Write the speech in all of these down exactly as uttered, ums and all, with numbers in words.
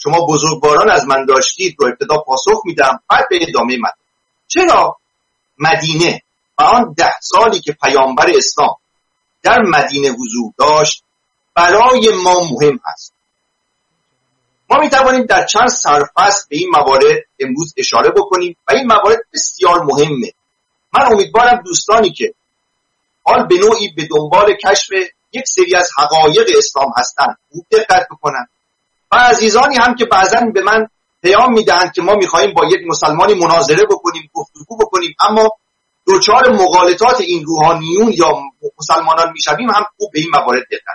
شما بزرگواران از من داشتید رو ابتدا پاسخ میدم، بعد به ادامه مطلب. چرا مدینه و آن ده سالی که پیامبر اسلام در مدینه حضور داشت برای ما مهم است؟ ما میتوانیم در چند سرفصل به این موارد امروز اشاره بکنیم و این موارد بسیار مهمه. من امیدوارم دوستانی که حال به نوعی به دنبال کشف یک سری از حقایق اسلام هستند خوب دقت بکنن و عزیزانی هم که بعضا به من پیام میدهند که ما میخواییم با یک مسلمانی مناظره بکنیم، گفتگو بکنیم، اما دوچار مغالطات این روحانیون یا مسلمانان میشویم، هم خوب به این موارد دقت.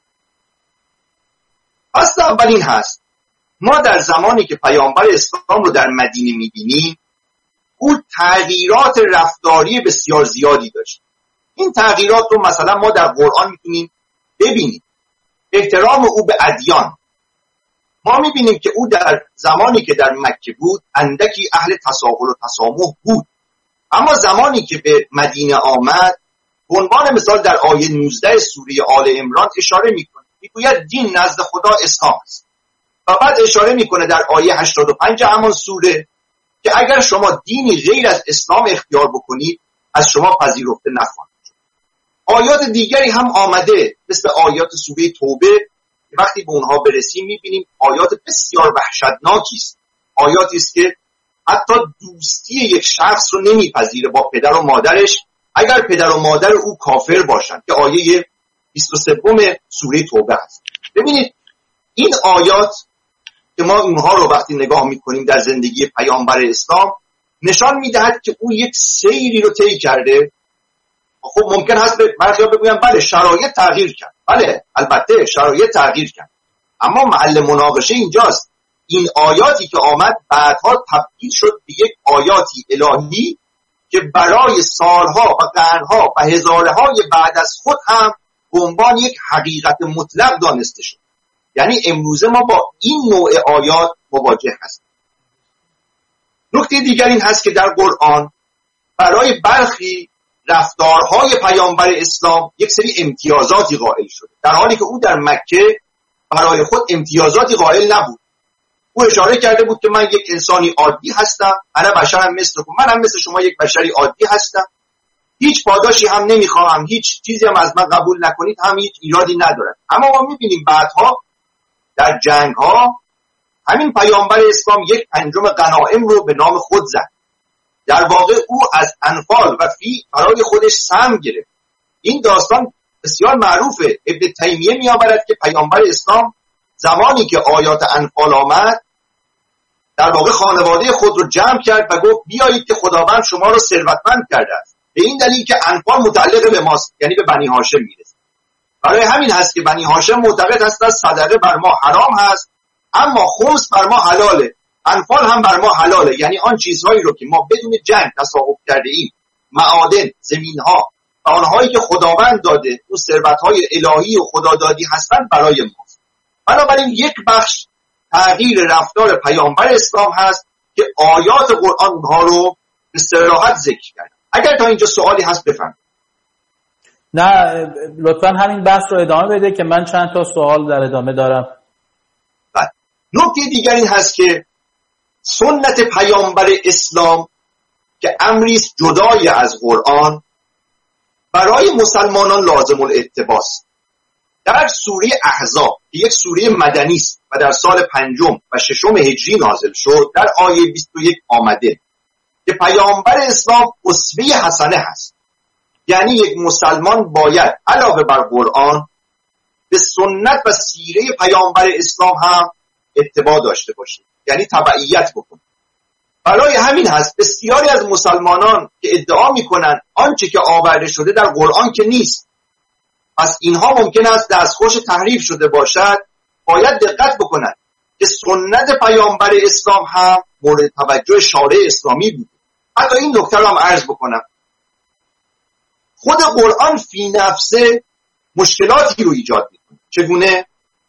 اصل اول این هست ما در زمانی که پیامبر اسلام رو در مدینه میبینیم او تغییرات رفتاری بسیار زیادی داشت. این تغییرات رو مثلا ما در قرآن میتونیم ببینیم. احترام او به ادیان. ما میبینیم که او در زمانی که در مکه بود اندکی اهل تساهل و تسامح بود، اما زمانی که به مدینه آمد به عنوان مثال در آیه نوزده سوره آل عمران اشاره میکنه، میگوید دین نزد خدا اسلام است و بعد اشاره میکنه در آیه هشتاد و پنج همان سوره که اگر شما دینی غیر از اسلام اختیار بکنید از شما پذیرفته نخواهد شد. آیات دیگری هم آمده مثل آیات سوره توبه که وقتی به اونها برسیم میبینیم آیات بسیار وحشتناکی است. آیاتی است که حتی دوستی یک شخص رو نمیپذیره با پدر و مادرش اگر پدر و مادر او کافر باشند که آیه بیست و سه سوره توبه است. ببینید این آیات که ما اونها رو وقتی نگاه میکنیم در زندگی پیامبر اسلام نشان میدهد که او یک سیری رو طی کرده. خب ممکن هست برخی بگویم بله شرایط تغییر کرد، بله البته شرایط تغییر کرد، اما محل مناقشه اینجاست. این آیاتی که آمد بعدها تبدیل شد به یک آیاتی الهی که برای سالها و قرنها و هزارهای بعد از خود هم به عنوان یک حقیقت مطلق دانسته شد. یعنی امروزه ما با این نوع آیات مواجه هستیم. نکته دیگر این هست که در قرآن برای برخی رفتارهای پیامبر اسلام یک سری امتیازاتی قائل شده، در حالی که او در مکه برای خود امتیازاتی قائل نبود. او اشاره کرده بود که من یک انسانی عادی هستم، انا بشرم مثلکم، من هم مثل شما یک بشری عادی هستم، هیچ پاداشی هم نمیخواهم، هیچ چیزی هم از من قبول نکنید هم هیچ ایرادی ندارد. اما ما میبینیم بعدها در جنگ ها همین پیامبر اسلام یک پنجم غنایم رو به نام خود زد. در واقع او از انفال و فی برای خودش سهم گرفت. این داستان بسیار معروفه. ابن تیمیه میآورد که پیامبر اسلام زمانی که آیات انفال آمد در واقع خانواده خود رو جمع کرد و گفت بیایید که خداوند شما رو ثروتمند کرده است، به این دلیل که انفال متعلق به ماست، یعنی به بنی هاشم میرسه. برای همین هست که بنی هاشم معتقد هستند صدقه بر ما حرام هست اما خمس بر ما حلاله، انفال هم بر ما حلاله، یعنی آن چیزهایی رو که ما بدون جنگ تصاحب کرده ایم، معادن، زمینها و آنهایی که خداوند داده، اون ثروت‌های الهی و خدادادی هستند برای ماست. بنابراین یک بخش تغییر رفتار پیامبر اسلام هست که آیات قرآن اونها رو به صراحت ذکر کرد. اگر تا اینجا سوالی هست بفرمایید. نه لطفاً همین بحث رو ادامه بده که من چند تا سوال در ادامه دارم. بله. نکته دیگر این هست که سنت پیامبر اسلام که امری است جدای از قرآن برای مسلمانان لازم الاتباست. در سوره احزاب که یک سوره مدنی است و در سال پنجم و ششم هجری نازل شد در آیه بیست و یک آمده که پیامبر اسلام اسوه حسنه هست، یعنی یک مسلمان باید علاوه بر قرآن به سنت و سیره پیامبر اسلام هم اتباع داشته باشه، یعنی تبعیت بکنه. برای همین هست بسیاری از مسلمانان که ادعا میکنن آنچه که آورده شده در قرآن که نیست، پس اینها ممکن است دستخوش تحریف شده باشد، باید دقت بکنن که سنت پیامبر اسلام هم مورد توجه شارع اسلامی بود. حتی این نکته رو هم عرض بکنم، خود قرآن فی نفسه مشکلاتی رو ایجاد میکنه. چگونه؟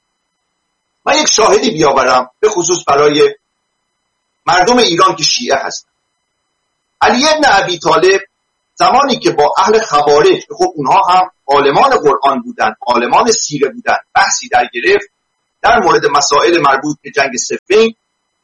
من یک شاهدی بیاورم به خصوص برای مردم ایران که شیعه هستن. علی ابن ابی طالب زمانی که با اهل خوارج، خب اونها هم عالمان قرآن بودن، عالمان سیره بودن، بحثی در گرفت، در مورد مسائل مربوط به جنگ صفین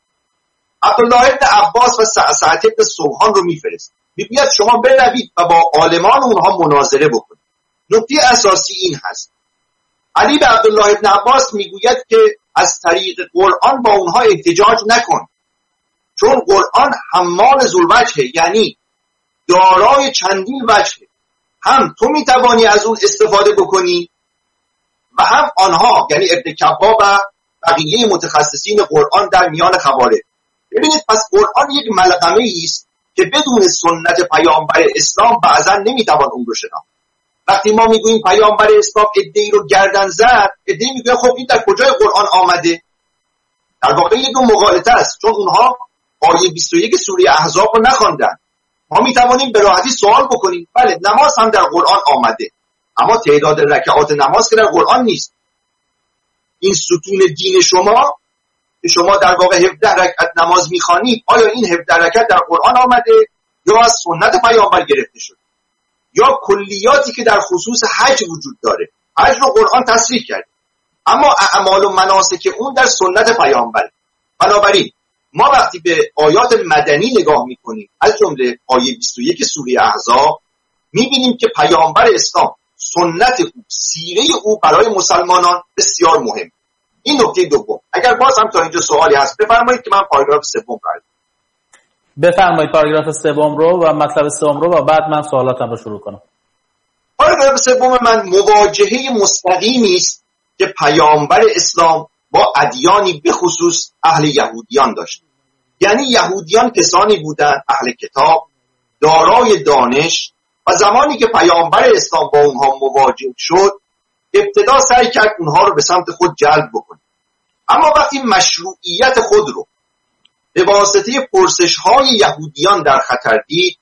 عبدالله ابن عباس و سعد ابن سوحان رو میفرست، میگوید شما بروید و با عالمان اونها مناظره بکنید. نکته اساسی این هست، علی به عبدالله ابن عباس میگوید که از طریق قرآن با اونها احتجاج نکن، چون قرآن حمال ذوالوجهه، یعنی دارای چندین وجهه، هم تو میتوانی از اون استفاده بکنی و هم آنها، یعنی ابن کبا و بقیه متخصصین قرآن در میان خوارج. ببینید پس قرآن یک ملغمه است که بدون سنت پیامبر اسلام بعضا نمیتوان اون رو شناخت. وقتی ما میگوییم پیامبر اسلام ادعی رو گردن زد، ادعی میگویم خب این در کجای قرآن آمده؟ در واقع یک نوع مغالطه است، چون اونها آیه بیست و یک سوره احزاب رو نخواندن. ما میتوانیم به راحتی سوال بکنیم بله نماز هم در قرآن آمده، اما تعداد رکعات نماز که در قرآن نیست. این ستون دین شما که شما در واقع هفده رکعت نماز میخوانید، آیا این هفده رکعت در قرآن آمده یا از سنت پیامبر گرفته شده؟ یا کلیاتی که در خصوص حج وجود داره، حج رو قرآن تصریح کرده اما اعمال و مناسک اون در سنت پیامبر. بنابراین ما وقتی به آیات مدنی نگاه میکنیم، از جمله آیه بیست و یک سوره احزاب، میبینیم که پیامبر اسلام سنت او، سیره او برای مسلمانان بسیار مهم. این نکته دوم. اگر باز هم تا اینجا سوالی هست بفرمایید که من پاراگراف سوم رو بفرمایید پاراگراف سوم رو و مطلب سوم رو و بعد من سوالاتم رو شروع کنم. پاراگراف سوم من مواجهه مستقیمی است که پیامبر اسلام با ادیانی به خصوص اهل یهودیان داشت. یعنی یهودیان کسانی بودند اهل کتاب، دارای دانش، و زمانی که پیامبر اسلام با اونها مواجه شد ابتدا سعی کرد اونها رو به سمت خود جلب بکنه. اما وقتی مشروعیت خود رو به واسطه پرسش‌های یهودیان در خطر دید،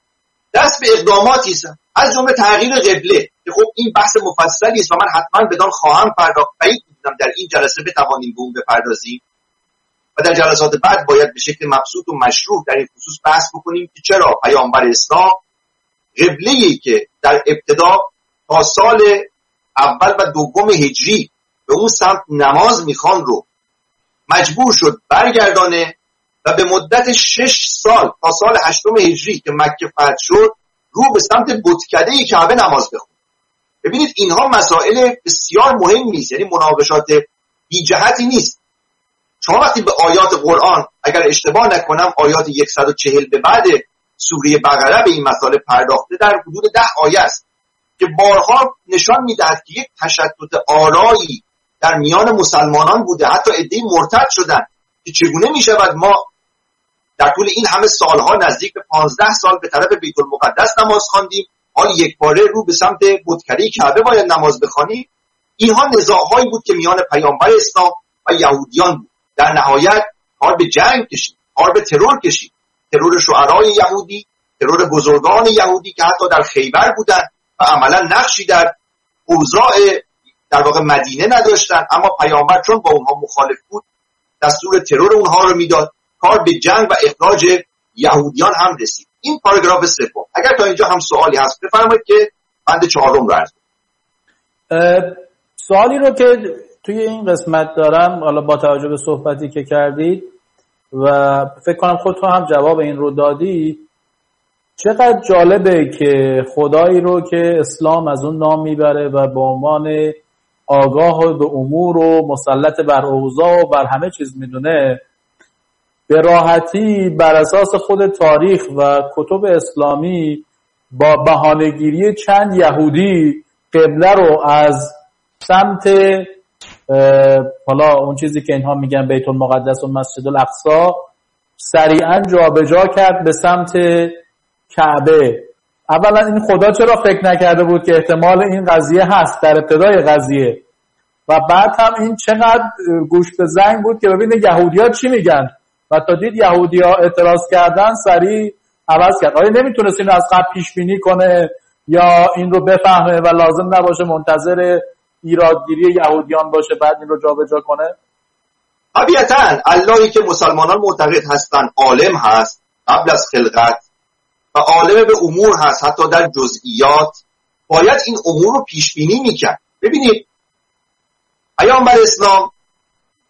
دست به اقداماتی زد، از جمله تغییر قبله که خب این بحث مفصلی است و من حتما بدان خواهم پرداخت. بعید می‌دونم در این جلسه بتوانیم به اون بپردازیم و در جلسات بعد باید به شکل مبسوط و مشروع در این خصوص بحث بکنیم که چرا پیامبر اسلام قبله‌ای که در ابتدا تا سال اول و دوم هجری به اون سمت نماز میخوان رو مجبور شد برگردانه و به مدت شش سال تا سال هشتم هجری که مکه فتح شد رو به سمت بتکده کعبه نماز بخون. ببینید اینها مسائل بسیار مهمی است، یعنی مناقشات بی جهتی نیست. شما وقتی به آیات قرآن، اگر اشتباه نکنم آیات صد و چهل به بعد سوره بقره به این مسائل پرداخته، در حدود ده آیه است که بارها نشان میدهد که یک تشتت آرایی در میان مسلمانان بوده، حتی عده‌ای مرتد شدن که چگونه میشود ما در طول این همه سالها نزدیک به پانزده سال به طرف بیت المقدس نماز خواندیم، حال یک باره رو به سمت بتکده کعبه باید نماز بخوانیم. اینها نزاعهایی بود که میان پیامبر اسلام و یهودیان بود. در نهایت کار به جنگ کشید، کار به ترور کشید، ترور شعرای یهودی، ترور بزرگان یهودی که حتی در خیبر بودن و عملا نقشی در اوضاع در واقع مدینه نداشتن، اما پیامبر چون با اونها مخالف بود دستور ترور اونها رو میداد. کار به جنگ و اخراج یهودیان هم رسید. این پاراگراف سوم. اگر تا اینجا هم سوالی هست بفرمایید که بند چهارم رو عرض کنم. سوالی رو که توی این قسمت دارم، حالا با توجه به صحبتی که کردید و فکر کنم خودتون هم جواب این رو دادی، چقدر جالبه که خدایی رو که اسلام از اون نام میبره و به عنوان آگاه به امور و مسلط بر اوضاع و بر همه چیز میدونه، به راحتی بر اساس خود تاریخ و کتب اسلامی با بهانه‌گیری چند یهودی قبله رو از سمت حالا اون چیزی که اینها میگن بیت المقدس و مسجد الاقصی سریعا جابجا کرد به سمت کعبه. اولا این خدا چرا فکر نکرده بود که احتمال این قضیه هست در ابتدای قضیه؟ و بعد هم این چقدر گوش به زنگ بود که ببینه یهودی‌ها چی میگن و تا دید یهودی‌ها اعتراض کردن سریع عوض کرد. آیا نمیتونست اینو از قبل پیش بینی کنه یا این رو بفهمه و لازم نباشه منتظر ایرادگیری یهودیان باشه بعد این رو جابجا کنه؟ طبیعتاً اللهی که مسلمانان معتقد هستن عالم هست قبل از خلقت و عالم به امور هست حتی در جزئیات، باید این امور رو پیش بینی میکرد. ببینید پیامبر اسلام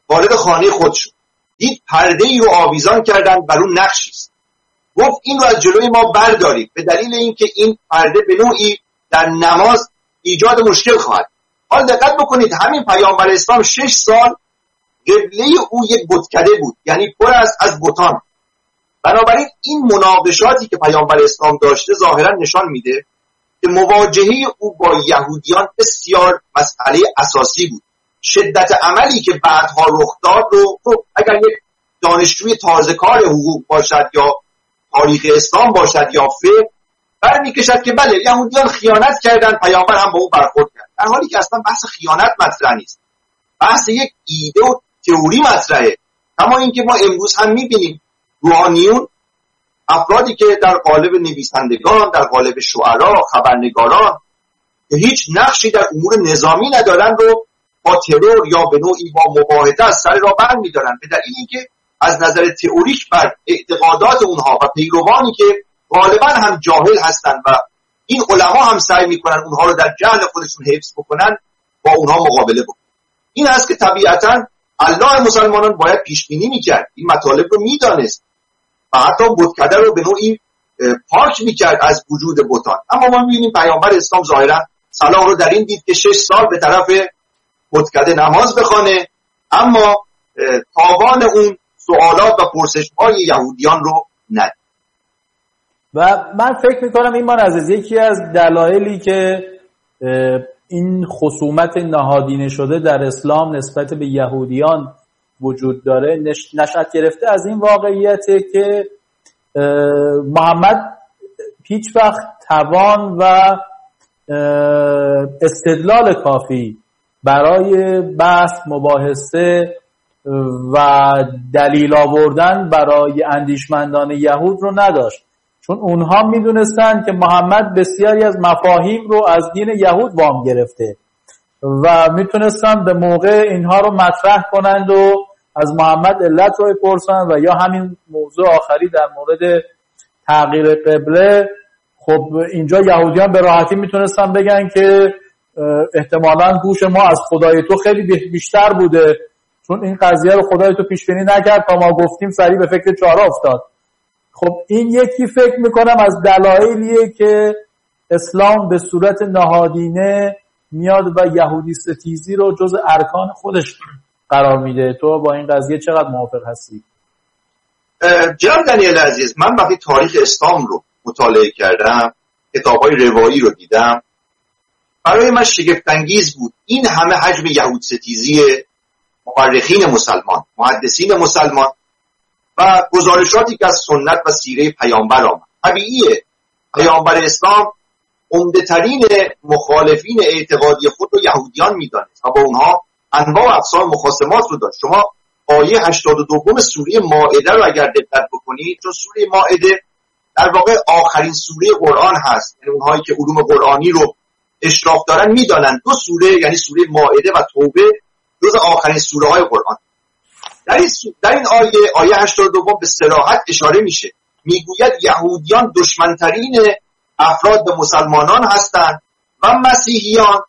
وارد خانه خود شد، دید پرده ای رو آویزان کردن بر اون نقشی است. گفت این رو از جلوی ما بردارید، به دلیل اینکه این پرده به نوعی در نماز ایجاد مشکل خواهد. حال دقت بکنید همین پیامبر اسلام شش سال قبله او یک بتکده بود، یعنی پر است از بتان. بنابراین این مناقشاتی که پیامبر اسلام داشته ظاهرا نشان میده که مواجهه او با یهودیان بسیار مسئله اساسی بود. شدت عملی که بعدها رخ داد رو خب اگر یک دانشجوی تازه کار حقوق باشد یا تاریخ اسلام باشد یا فقه برمی‌کشد که بله یهودیان خیانت کردن، پیامبر هم با او برخورد کرد، در حالی که اصلا بحث خیانت مطرح نیست، بحث یک ایده و تئوری مطرحه. اما اینکه ما امروز هم می‌بینیم روحانیون، افرادی که در قالب نویسندگان، در قالب شعرا، خبرنگاران که هیچ نقشی در امور نظامی ندارن رو با ترور یا به نوعی با مباهده از سر راه برمی‌دارن، به دلیل اینکه از نظر تئوریک بر اعتقادات اونها و پیروانی که غالبا هم جاهل هستند و این علما هم سعی میکنن اونها رو در جهل خودشون حفظ بکنن، با اونها مقابله بکنن. این است که طبیعتا الله مسلمانان باید پیش بینی میکرد، این مطالب رو میدانست و حتی بتکده رو به نوعی پاک میکرد از وجود بتان. اما ما میبینیم پیامبر اسلام ظاهرا صلاح رو در این دید که شش سال به طرف بتکده نماز بخوانه، اما تاوان اون سوالات و پرسش‌های یهودیان رو ندید. و من فکر میکنم این من از یکی از دلایلی که این خصومت نهادینه شده در اسلام نسبت به یهودیان وجود داره نشأت گرفته از این واقعیته که محمد هیچ وقت توان و استدلال کافی برای بحث، مباحثه و دلیل آوردن برای اندیشمندان یهود رو نداشت، چون اونها میدونستن که محمد بسیاری از مفاهیم رو از دین یهود وام گرفته و میتونستن به موقع اینها رو مطرح کنند و از محمد علت رو بپرسن. و یا همین موضوع آخری در مورد تغییر قبله، خب اینجا یهودیان به راحتی میتونستن بگن که احتمالاً هوش ما از خدای تو خیلی بیشتر بوده، چون این قضیه رو خدای تو پیش بینی نکرد تا ما گفتیم سریع به فکر چاره افتاد. خب این یکی فکر میکنم از دلایلیه که اسلام به صورت نهادینه میاد و یهودی ستیزی رو جز ارکان خودش قرار میده. تو با این قضیه چقدر موافق هستی؟ جناب دانیل عزیز، من وقتی تاریخ اسلام رو مطالعه کردم، کتاب‌های روایی رو دیدم، برای من شگفت انگیز بود این همه حجم یهود ستیزی مورخین مسلمان، محدثین مسلمان و گزارشاتی که از سنت و سیره پیامبر آمد. طبیعیه پیامبر اسلام عمده‌ترین مخالفین اعتقادی خود رو یهودیان می‌دانست و با اونها انواع و اقسام مخاصمات رو داشت. شما آیه هشتاد و دو سوره مائده رو اگر دقت بکنید، چون سوره مائده در واقع آخرین سوره قرآن هست، یعنی اونهایی که علوم قرآنی رو اشراف دارن میدانن دو سوره، یعنی سوره مائده و توبه، جز آخرین سوره های قرآن. در این, در این آیه آیه هشتاد و دو به صراحت اشاره میشه، میگوید یهودیان دشمنترین افراد به مسلمانان هستند و مسیحیان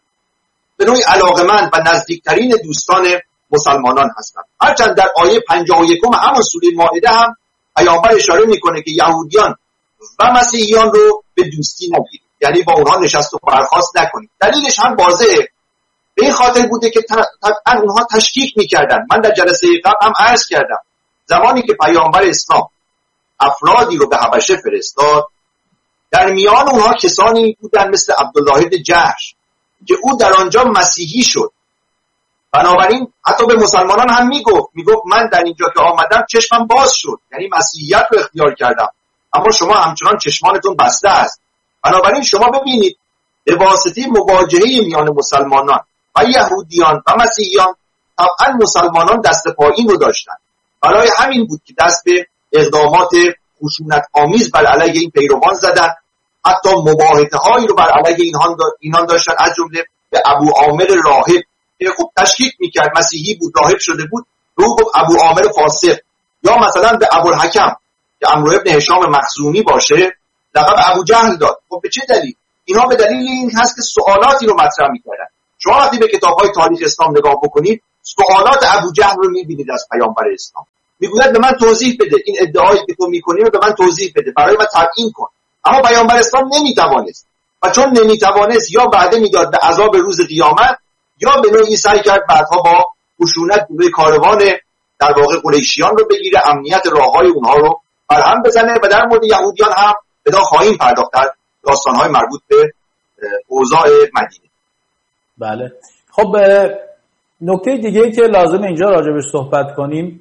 به نوعی علاقمند و نزدیکترین دوستان مسلمانان هستند. هرچند در آیه پنجاه و یک همون سوره مائده هم پیامبر اشاره میکنه که یهودیان و مسیحیان رو به دوستی نگیرید، یعنی با اونها نشست و برخاست نکنید. دلیلش هم واضحه، به این خاطر بوده که طبعا اونها تشکیک میکردن. من در جلسه قبل هم عرض کردم زمانی که پیامبر اسلام افرادی رو به حبشه فرستاد، در میان اونها کسانی بودن مثل عبدالله بن جحش که او در آنجا مسیحی شد. بنابراین حتی به مسلمانان هم میگفت میگفت من در اینجا که آمدم چشمم باز شد، یعنی مسیحیت رو اختیار کردم، اما شما همچنان چشمانتون بسته است. بنابراین شما ببینید به واسطه مواجهه میان مسلمانان و یهودیان و مسیحیان طبعا مسلمانان دست پایین رو داشتن. برای همین بود که دست به اقدامات خشونت آمیز بر علیه این پیروان زدن، حتی مباهته هایی رو بر علیه اینان داشتن، از جمله به ابو عامر راهب که خوب تشکیک میکرد، مسیحی بود، راهب شده بود، رو گفت ابو عامر فاسق. یا مثلا به ابوالحکم که عمرو ابن هشام مخزومی باشه لقب ابو جهل داد. خب به چه دلیل؟ اینا به دلیل این هست که سوالاتی رو مطرح میکردن. شما وقتی به کتاب‌های تاریخ اسلام نگاه بکنید، سوالات ابوجهل رو میبینید از پیامبر اسلام. میگوید به من توضیح بده، این ادعایی که تو میکنی رو به من توضیح بده، برای من تبیین کن. اما پیامبر اسلام نمیتوانست و چون نمیتوانست یا وعده میداد به عذاب روز قیامت یا به نوعی سعی کرد بعدها با خشونت روی کاروان در واقع قریشیان رو بگیره، امنیت راههای اونها رو برهم بزنه. و در مورد یهودیان هم بدا خواهیم پرداخت در داستانهای مربوط به اوضاع مدینه. بله. خب نکته دیگه که لازم اینجا راجبش صحبت کنیم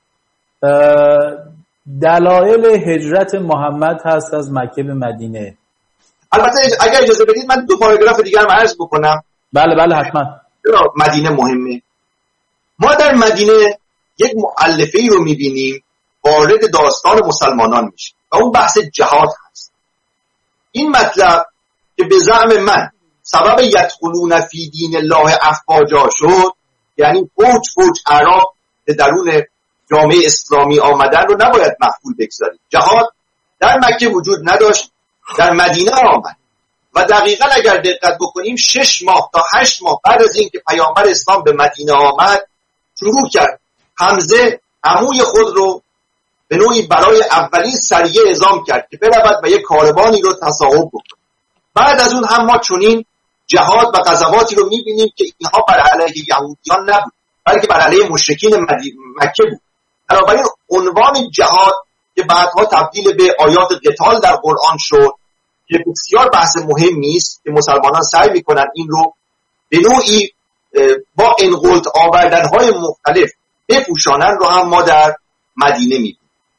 دلایل هجرت محمد هست از مکه به مدینه. البته اگر اجازه بدید من دو پاراگراف دیگر رو عرض بکنم. بله بله حتما. مدینه مهمه. ما در مدینه یک مؤلفه‌ای رو می‌بینیم وارد داستان مسلمانان میشه و اون بحث جهاد هست. این مطلب که به زعم من سبب یدخلون فی دین الله افواجا شد، یعنی فوج فوج اعراب به درون جامعه اسلامی آمدن رو نباید مغفول بگذاریم. جهاد در مکه وجود نداشت، در مدینه آمد و دقیقاً اگر دقت بکنیم شش ماه تا هشت ماه بعد از اینکه پیامبر اسلام به مدینه آمد شروع کرد حمزه عموی خود رو به نوعی برای اولین سریه اعزام کرد که برود و یک کاروانی رو تصاحب بکنه. بعد از اون هم ما چنین جهاد و غزواتی رو می‌بینیم که اینها بر علیه یهودیان نبود بلکه بر علیه مشرکین مکه بود. بنابراین عنوان جهاد که بعدها تبدیل به آیات قتال در قرآن شد که بسیار بحث مهمی است که مسلمانان سعی می‌کنند این رو به نوعی با انقلت آوردن‌های مختلف بپوشانن رو هم ما در مدینه می‌بینیم.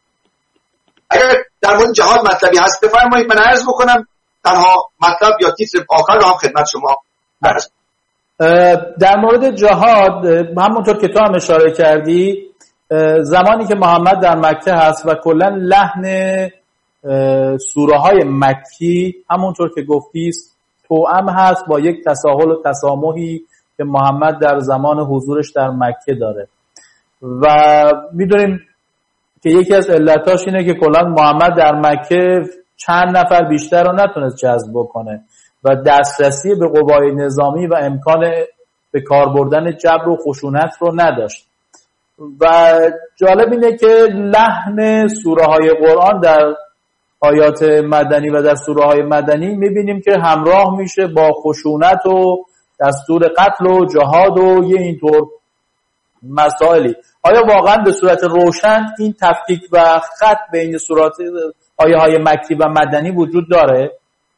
اگر در مورد جهاد مطلبی هست بفرمایید من عرض بکنم، تنها مطلب یا تیتر آخر رو هم خدمت شما عرض. در مورد جهاد همونطور که تو هم اشاره کردی زمانی که محمد در مکه هست و کلا لحن سوره های مکی همونطور که گفتی توأم هست با یک تساهل و تسامحی که محمد در زمان حضورش در مکه داره و میدونیم که یکی از علتاش اینه که کلا محمد در مکه چند نفر بیشتر رو نتونست جذب بکنه و دسترسی به قوای نظامی و امکان به کار بردن جبر و خشونت رو نداشت. و جالب اینه که لحن سوره های قرآن در آیات مدنی و در سوره های مدنی میبینیم که همراه میشه با خشونت و دستور قتل و جهاد و یه اینطور مسائلی. آیا واقعا به صورت روشن این تفکیک و خط بین سورات آیه های مکی و مدنی وجود داره؟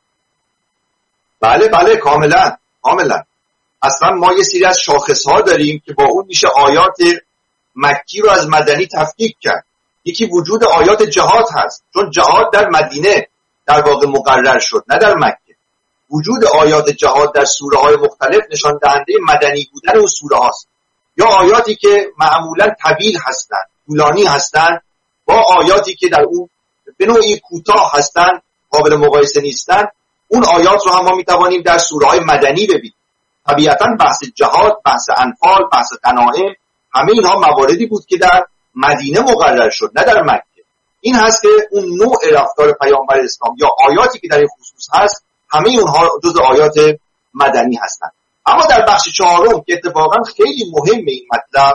بله بله کاملا کاملا. اصلا ما یه سری از شاخص ها داریم که با اون میشه آیات مکی رو از مدنی تفکیک کرد. یکی وجود آیات جهاد هست چون جهاد در مدینه در واقع مقرر شد نه در مکه. وجود آیات جهاد در سوره های مختلف نشان دهنده مدنی بودن اون سوره هاست. یا آیاتی که معمولا طویل هستند، طولانی هستند با آیاتی که در اون به نوعی کوتاه هستند، قابل مقایسه نیستند، اون آیات رو هم ما میتوانیم در سوره های مدنی ببینیم. طبیعتاً بحث جهاد، بحث انفال، بحث غنایم، همه اینها مواردی بود که در مدینه مقرر شد نه در مکه. این هست که اون نوع رفتار پیامبر اسلام یا آیاتی که در این خصوص هست همه اونها جز آیات مدنی هستند. اما در بخش چهارم که اتفاقا خیلی مهمه این مطلب،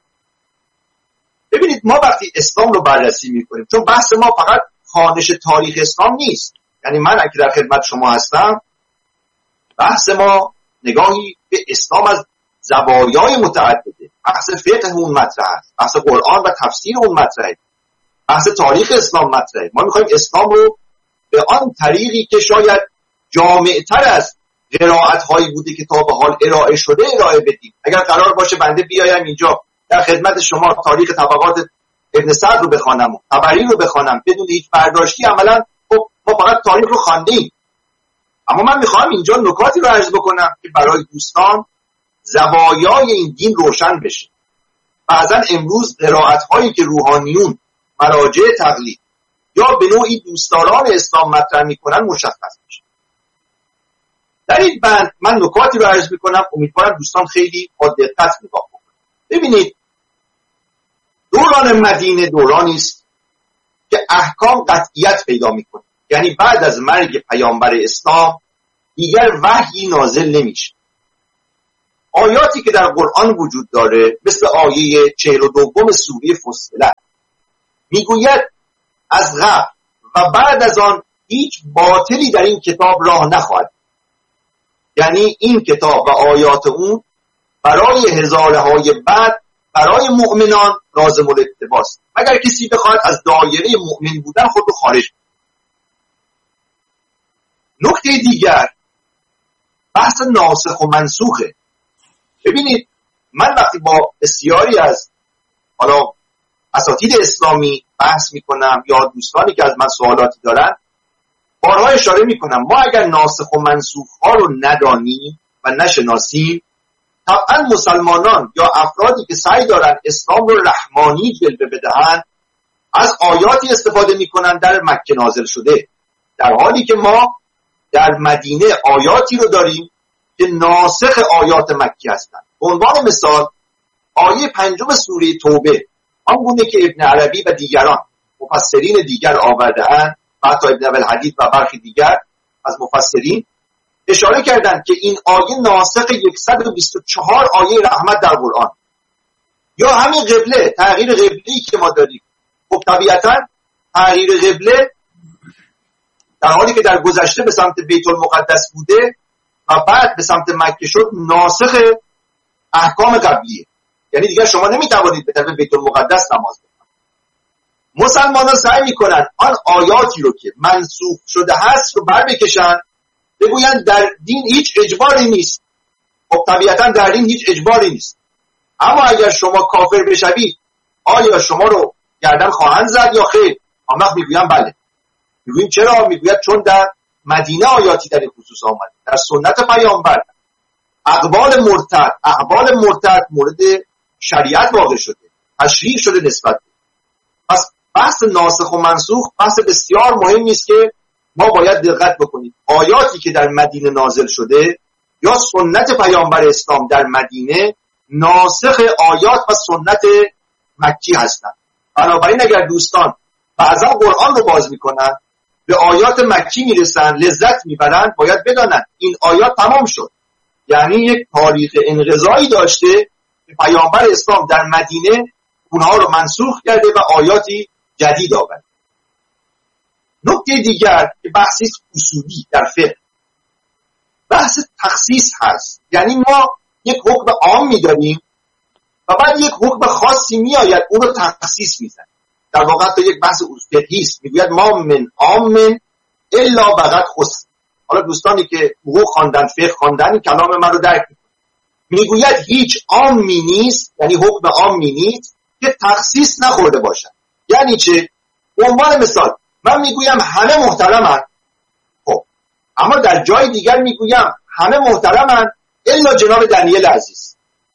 ببینید ما وقتی اسلام رو بررسی میکنیم چون بحث ما فقط خوانش تاریخ اسلام نیست، یعنی من اگه در خدمت شما هستم بحث ما نگاهی به اسلام از زوایای متعدده، بحث فقه اون مطرح است، بحث قرآن و تفسیر اون مطرحه، بحث تاریخ اسلام مطرحه. ما میخوایم اسلام رو به آن طریقی که شاید جامع‌تر از قرائت هایی بوده که تا به حال ارائه شده ارائه بدیم. اگر قرار باشه بنده بیایم اینجا در خدمت شما تاریخ طبقات ابن سعد رو بخوانم و طبری رو بخوانم بدون هیچ برداشتی، عملا خب ما فقط تاریخ رو خواندیم. اما من میخوام اینجا نکاتی رو عرض بکنم که برای دوستان زوایای این دین روشن بشه. بعضا امروز قرائت هایی که روحانیون مراجع تقلید یا به نوعی دوستداران اسلام مطرح میکنن مشخص میشه. در این بند من نکاتی رو عرض میکنم، امیدوارم دوستان خیلی با دقت نگاه بکنن. ببینید دوران مدینه دورانی است که احکام قطعیت پیدا میکنه، یعنی بعد از مرگ پیامبر اسلام دیگر وحی نازل نمیشه. آیاتی که در قرآن وجود داره مثل آیه چهل و دوم سوره فصلت میگوید از قبل و بعد از آن هیچ باطلی در این کتاب راه نخواهد. یعنی این کتاب و آیات اون برای هزاره های بعد برای مؤمنان لازم الاتباست، مگر کسی بخواد از دایره مؤمن بودن خود رو خارج. نکته دیگر بحث ناسخ و منسوخه. ببینید من وقتی با بسیاری از حالا اساتید اسلامی بحث میکنم یا دوستانی که از من سوالاتی دارن، بارها اشاره میکنم ما اگر ناسخ و منسوخ ها رو ندانیم و نشناسیم، طبعا مسلمانان یا افرادی که سعی دارن اسلام رو رحمانی جلوه بدهن از آیاتی استفاده میکنن در مکه نازل شده، در حالی که ما در مدینه آیاتی رو داریم که ناسخ آیات مکی هستند. به عنوان مثال آیه پنجم سوره توبه، آنگونه که ابن عربی و دیگران مفسرین دیگر آورده‌اند و حتی ابن ابوالحدید و برخی دیگر از مفسرین اشاره کردند که این آیه ناسخ صد و بیست و چهار آیه رحمت در قرآن. یا همین قبله، تغییر قبله‌ای که ما داریم، خب طبیعتاً تغییر قبله در حالی که در گذشته به سمت بیت المقدس بوده و بعد به سمت مکه شد، ناسخ احکام قبلیه. یعنی دیگر شما نمیتوانید به طرف بیت المقدس نماز بخونید. مسلمانان سعی میکنن آن آیاتی رو که منسوخ شده هست رو بر بکشن، بگویند در دین هیچ اجباری نیست. خب طبیعتا در دین هیچ اجباری نیست، اما اگر شما کافر بشوید آیا شما رو گردن خواهند زد یا خیر؟ آن وقت میگویم بله. میگویم چرا؟ میگوید چون در مدینه آیاتی در این خصوص آمد، در سنت پیامبر اقوال مرتد اقوال مرتد مورد شریعت واقع شده، تشریع شده نسبت. پس بحث ناسخ و منسوخ بحث بسیار مهمی است که ما باید دقت بکنیم. آیاتی که در مدینه نازل شده یا سنت پیامبر اسلام در مدینه ناسخ آیات و سنت مکی هستند. بنابراین اگر دوستان بعضا قرآن رو باز میکنن به آیات مکی میرسن لذت میبرن، باید بدانن این آیات تمام شد، یعنی یک تاریخ انقضایی داشته که پیامبر اسلام در مدینه اونها رو منسوخ کرده و آیاتی جدید آورد. نکته دیگر که بحثی اصولی در فقه، بحث تخصیص هست. یعنی ما یک حکم عام میداریم و بعد یک حکم خاصی میآید اون رو تخصیص میزنه. در واقع تو یک بحث فقهی است، میگوید ما من عام الا بقد خص. حالا دوستانی که حقوق خواندن، فقه خواندن، این کلام من رو درک میکنن. میگوید هیچ عامی نیست، یعنی حکم عامی نیست که تخصیص نخورده باشد. یعنی چه؟ به عنوان مثال من میگویم همه محترمند، خب اما در جای دیگر میگویم همه محترمند الا جناب دنیل عزیز.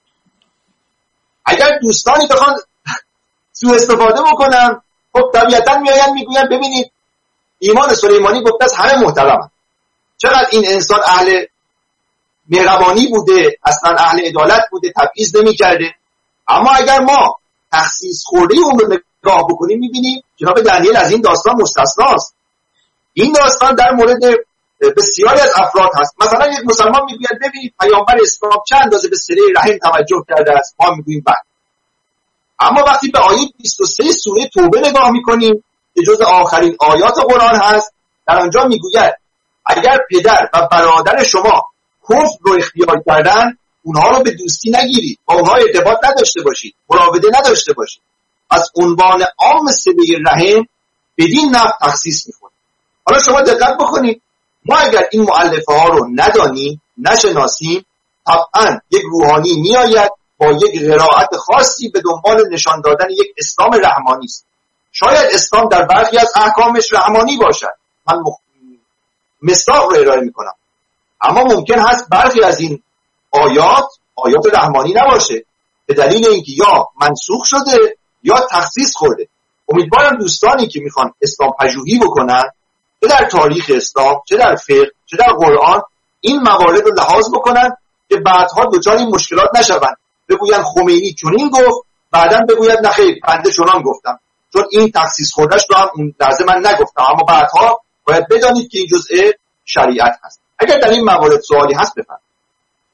اگر دوستانی بخوان سوء استفاده بکنن، خب طبیعتا میآیند میگویند ببینید ایمان سلیمانی گفته است همه محترمند، چقدر این انسان اهل مهربانی بوده، اصلا اهل عدالت بوده، تبعیض نمی‌کرده. اما اگر ما تخصیص خورده اون رو نگاه بکنیم می‌بینیم جناب دنیل از این داستان مستثناست. این داستان در مورد بسیاری از افراد هست. مثلا یک مسلمان میگوید ببینید پیامبر اسلام چند اندازه به صله رحم توجه کرده است، ما میگوییم بله. اما وقتی به آیه بیست و سه سوره توبه نگاه میکنیم که جز آخرین آیات قرآن هست، در آنجا میگوید اگر پدر و برادر شما کفر رو اختیار کردن اونها رو به دوستی نگیرید، با اونها ارتباط نداشته باشید، مراوده نداشته باشید. از عنوان عام صله رحم بدین نحو تخصیص میکنه. حالا شما دقت بکنید، ما اگر این مؤلفه ها رو ندانیم، نشناسیم، طبعا یک روحانی میآید با یک قرائت خاصی به دنبال نشان دادن یک اسلام رحمانی است. شاید اسلام در برخی از احکامش رحمانی باشد، من مخ... مصداق رو ارائه میکنم، اما ممکن هست برخی از این آیات آیات رحمانی نباشه، به دلیل اینکه یا منسوخ شده یا تخصیص خورده. امیدوارم دوستانی که میخوان اسلام پژوهی بکنن، چه در تاریخ اسلام، چه در فقه، چه در قرآن، این موارد رو لحاظ بکنن که بعدها دچار این مشکلات نشوند. بگوین خمینی چنین گفت، بعداً بگوید نه خیر بنده چنان گفتم، چون این تخصیص خوردهش رو هم اون لحظه من نگفتم، اما بعدها باید بدانید که این جزء شریعت هست. اگر در این موارد سوالی هست بفرمایید.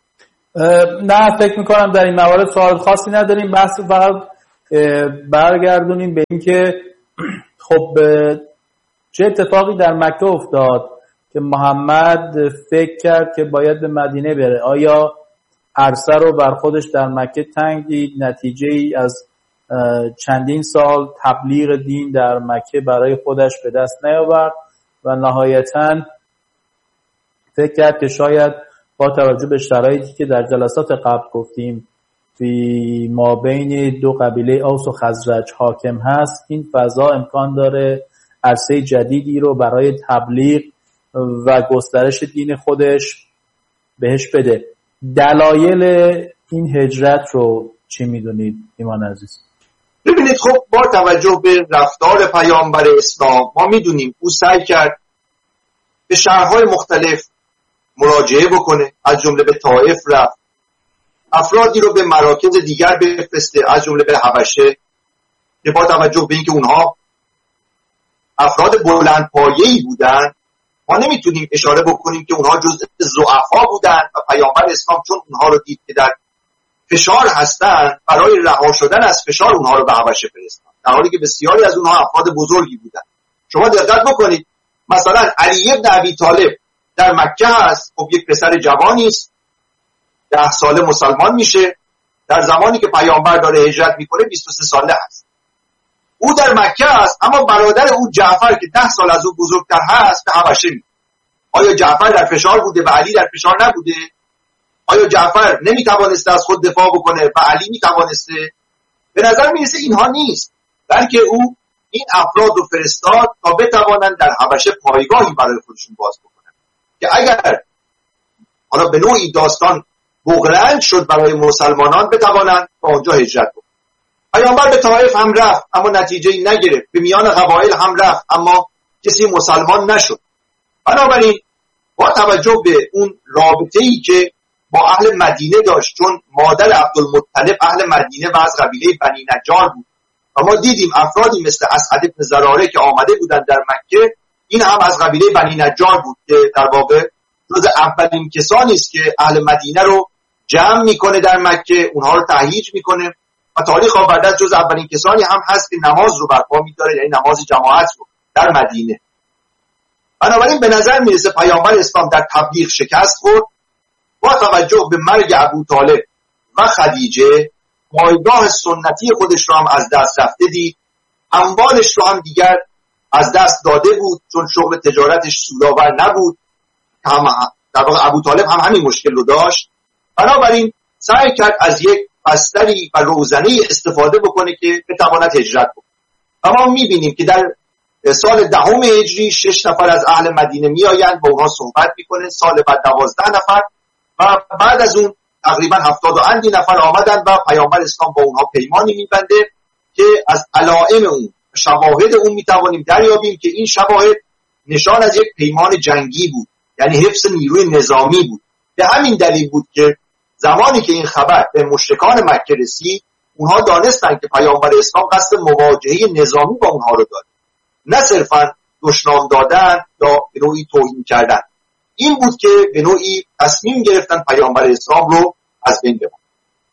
نه فکر میکنم در این موارد سوال خاصی نداریم. بحث فقط برگردونیم به این که خب چه اتفاقی در مکه افتاد که محمد فکر کرد که باید به مدینه بره. آیا عرصه رو بر خودش در مکه تنگ دید، نتیجه ای از چندین سال تبلیغ دین در مکه برای خودش به دست نیاورد و نهایتاً فکر کرد که شاید با توجه به شرایطی که در جلسات قبل گفتیم فی ما بین دو قبیله اوس و خزرج حاکم هست، این فضا امکان داره عرصه جدیدی رو برای تبلیغ و گسترش دین خودش بهش بده. دلایل این هجرت رو چی میدونید ایمان عزیز؟ ببینید خب با توجه به رفتار پیامبر اسلام ما میدونیم او سعی کرد به شهرهای مختلف مراجعه بکنه، از جمله به طائف رفت، افرادی رو به مراکز دیگر بفرسته از جمله به حبشه که با توجه به اینکه اونها افراد بلندپایه‌ای بودن ما نمیتونیم اشاره بکنیم که اونها جزء ضعفا بودن و پیامبر اسلام چون اونها رو دید که در فشار هستن برای رها شدن از فشار اونها رو به حبشه فرستاد، در حالی که بسیاری از اونها افراد بزرگی بودن. شما دقت بکنید مثلا علی ابن ابی طالب در مکه هست، خب یک پسر جوانی است، ده ساله مسلمان میشه، در زمانی که پیامبر داره هجرت میکنه بیست و سه ساله هست. او در مکه است اما برادر او جعفر که ده سال از او بزرگتر هست به حبشه میره. آیا جعفر در فشار بوده و علی در فشار نبوده؟ آیا جعفر نمیتوانسته از خود دفاع بکنه و علی میتوانسته؟ به نظر میرسه اینها نیست، بلکه او این افراد رو فرستاد تا بتوانند در حبشه پایگاهی برای خودشون باز بکنن که اگر حالا به نوعی داستان بغرنج شد برای مسلمانان بتوانند به اونجا هجرت بکنن. پیامبر به طائف هم رفت اما نتیجه‌ای نگرفت، به میان قبایل هم رفت اما کسی مسلمان نشد. بنابراین با توجه به اون رابطه‌ای که با اهل مدینه داشت، چون مادر عبدالمطلب اهل مدینه و از قبیله بنی نجار بود و ما دیدیم افرادی مثل اسعد بن زراره که آمده بودند در مکه این هم از قبیله بنی نجار بود که در واقع جز اولین کسانی است که اهل مدینه رو جمع میکنه در مکه، اونها رو تهییج میکنه و تاریخ آورده جز اولین کسانی هم هست که نماز رو برپا می‌داره، یعنی نماز جماعت رو در مدینه. بنابراین به نظر میرسه پیامبر اسلام در تبلیغ شکست خورد. با توجه به مرگ ابو طالب و خدیجه پایگاه سنتی خودش رو هم از دست رفته دید، اموالش رو هم دیگر از دست داده بود چون شغل تجارتش سودآور نبود، هم در واقع ابو طالب هم همین مشکل رو داشت. بنابراین سعی کرد از یک بستری و روزنه استفاده بکنه که بتواند هجرت بکنه. و ما میبینیم که در سال دهم هجری شش نفر از اهل مدینه میآیند با اونها صحبت میکنه، سال بعد دوازده نفر و بعد از اون تقریبا هفتاد و اندی نفر آمدن و پیامبر اسلام با اونها پیمانی میبنده که از علائم اون شواهد اون میتوانیم دریابیم که این شواهد نشان از یک پیمان جنگی بود، یعنی حفظ نیروی نظامی بود. به همین دلیل بود که زمانی که این خبر به مشرکان مکه رسید اونها دانستند که پیامبر اسلام قصد مواجهه نظامی با اونها رو داره، نه صرفا دشنام دادن یا به نوعی توهین کردن. این بود که به نوعی تصمیم گرفتن پیامبر اسلام رو از بین ببرن.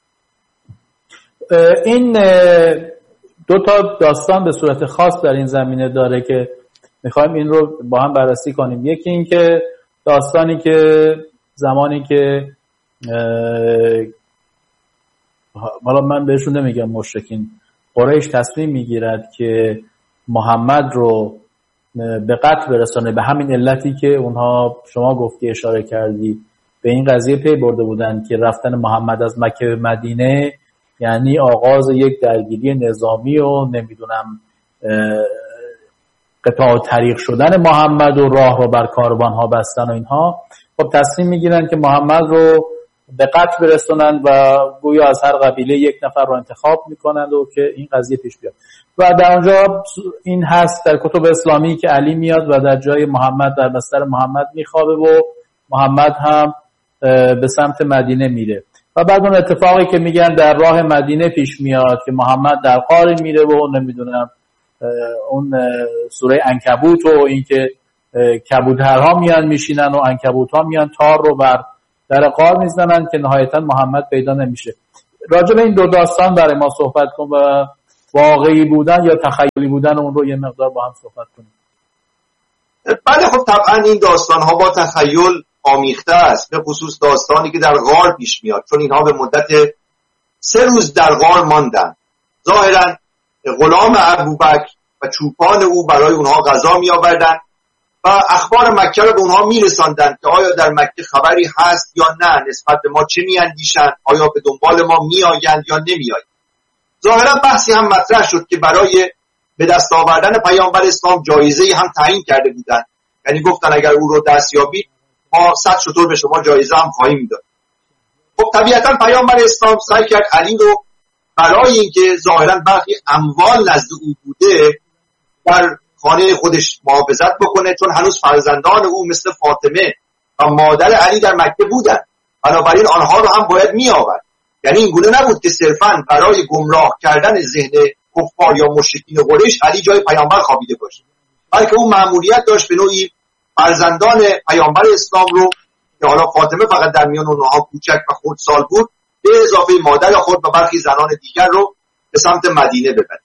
این دو تا داستان به صورت خاص در این زمینه داره که میخوایم این رو با هم بررسی کنیم. یکی این که داستانی که زمانی که حالا من بهشون نمیگم مشرکین، قریش تصمیم میگیرد که محمد رو به قتل برسانه، به همین علتی که اونها شما گفتی اشاره کردی به این قضیه پی برده بودن که رفتن محمد از مکه به مدینه یعنی آغاز یک درگیری نظامی و نمیدونم قطاع طریق شدن محمد و راه رو بر کاروان ها بستن و اینها. خب تصمیم میگیرن که محمد رو به قتل برسونن و گویا از هر قبیله یک نفر رو انتخاب میکنند و که این قضیه پیش بیاد. و در اونجا این هست در کتب اسلامی که علی میاد و در جای محمد در بستر محمد میخوابه و محمد هم به سمت مدینه میره و بعد اون اتفاقی که میگن در راه مدینه پیش میاد که محمد در غاری میره و نمیدونم اون سوره عنکبوت و این که کبوترها میان میشینن و عنکبوت‌ها میان تار رو بر در غار میزنن که نهایتا محمد پیدا نمیشه. راجع به این دو داستان برای ما صحبت کن و واقعی بودن یا تخیلی بودن اون رو یه مقدار با هم صحبت کنیم. بله خب طبعا این داستان ها با تخیل آمیخته است، به خصوص داستانی که در غار پیش میاد، چون اینها به مدت سه روز در غار ماندن. ظاهرا غلام ابوبکر و چوپان او برای اونها غذا می آوردن و اخبار مکه رو به اونها می رساندن که آیا در مکه خبری هست یا نه، نسبت به ما چه می اندیشن، آیا به دنبال ما می آیند یا نمی آیند. ظاهرا بحثی هم مطرح شد که برای به دست آوردن پیامبر اسلام جایزه هم تعیین کرده بودن، یعنی گفتن اگر او رو دست یابید ما صد شتر به شما جایزه هم خواهیم داد. خب طبیعتا پیامبر اسلام سعی کرد علی رو برای اینکه ظاهرا برخی اموال نزد او بوده در خانه خودش محافظت بکنه، چون هنوز فرزندان او مثل فاطمه و مادر علی در مکه بودن، بنابراین آنها رو هم باید می آورد. یعنی این گونه نبود که صرفاً برای گمراه کردن ذهن کفار یا مشرکین قریش علی جای پیامبر خوابیده باشه، بلکه او مأموریت داشت به نوعی فرزندان پیامبر اسلام رو که حالا فاطمه فقط در میان اونها کوچک و خردسال بود، به اضافه مادر خود و برخی زنان دیگر رو به سمت مدینه ببرد.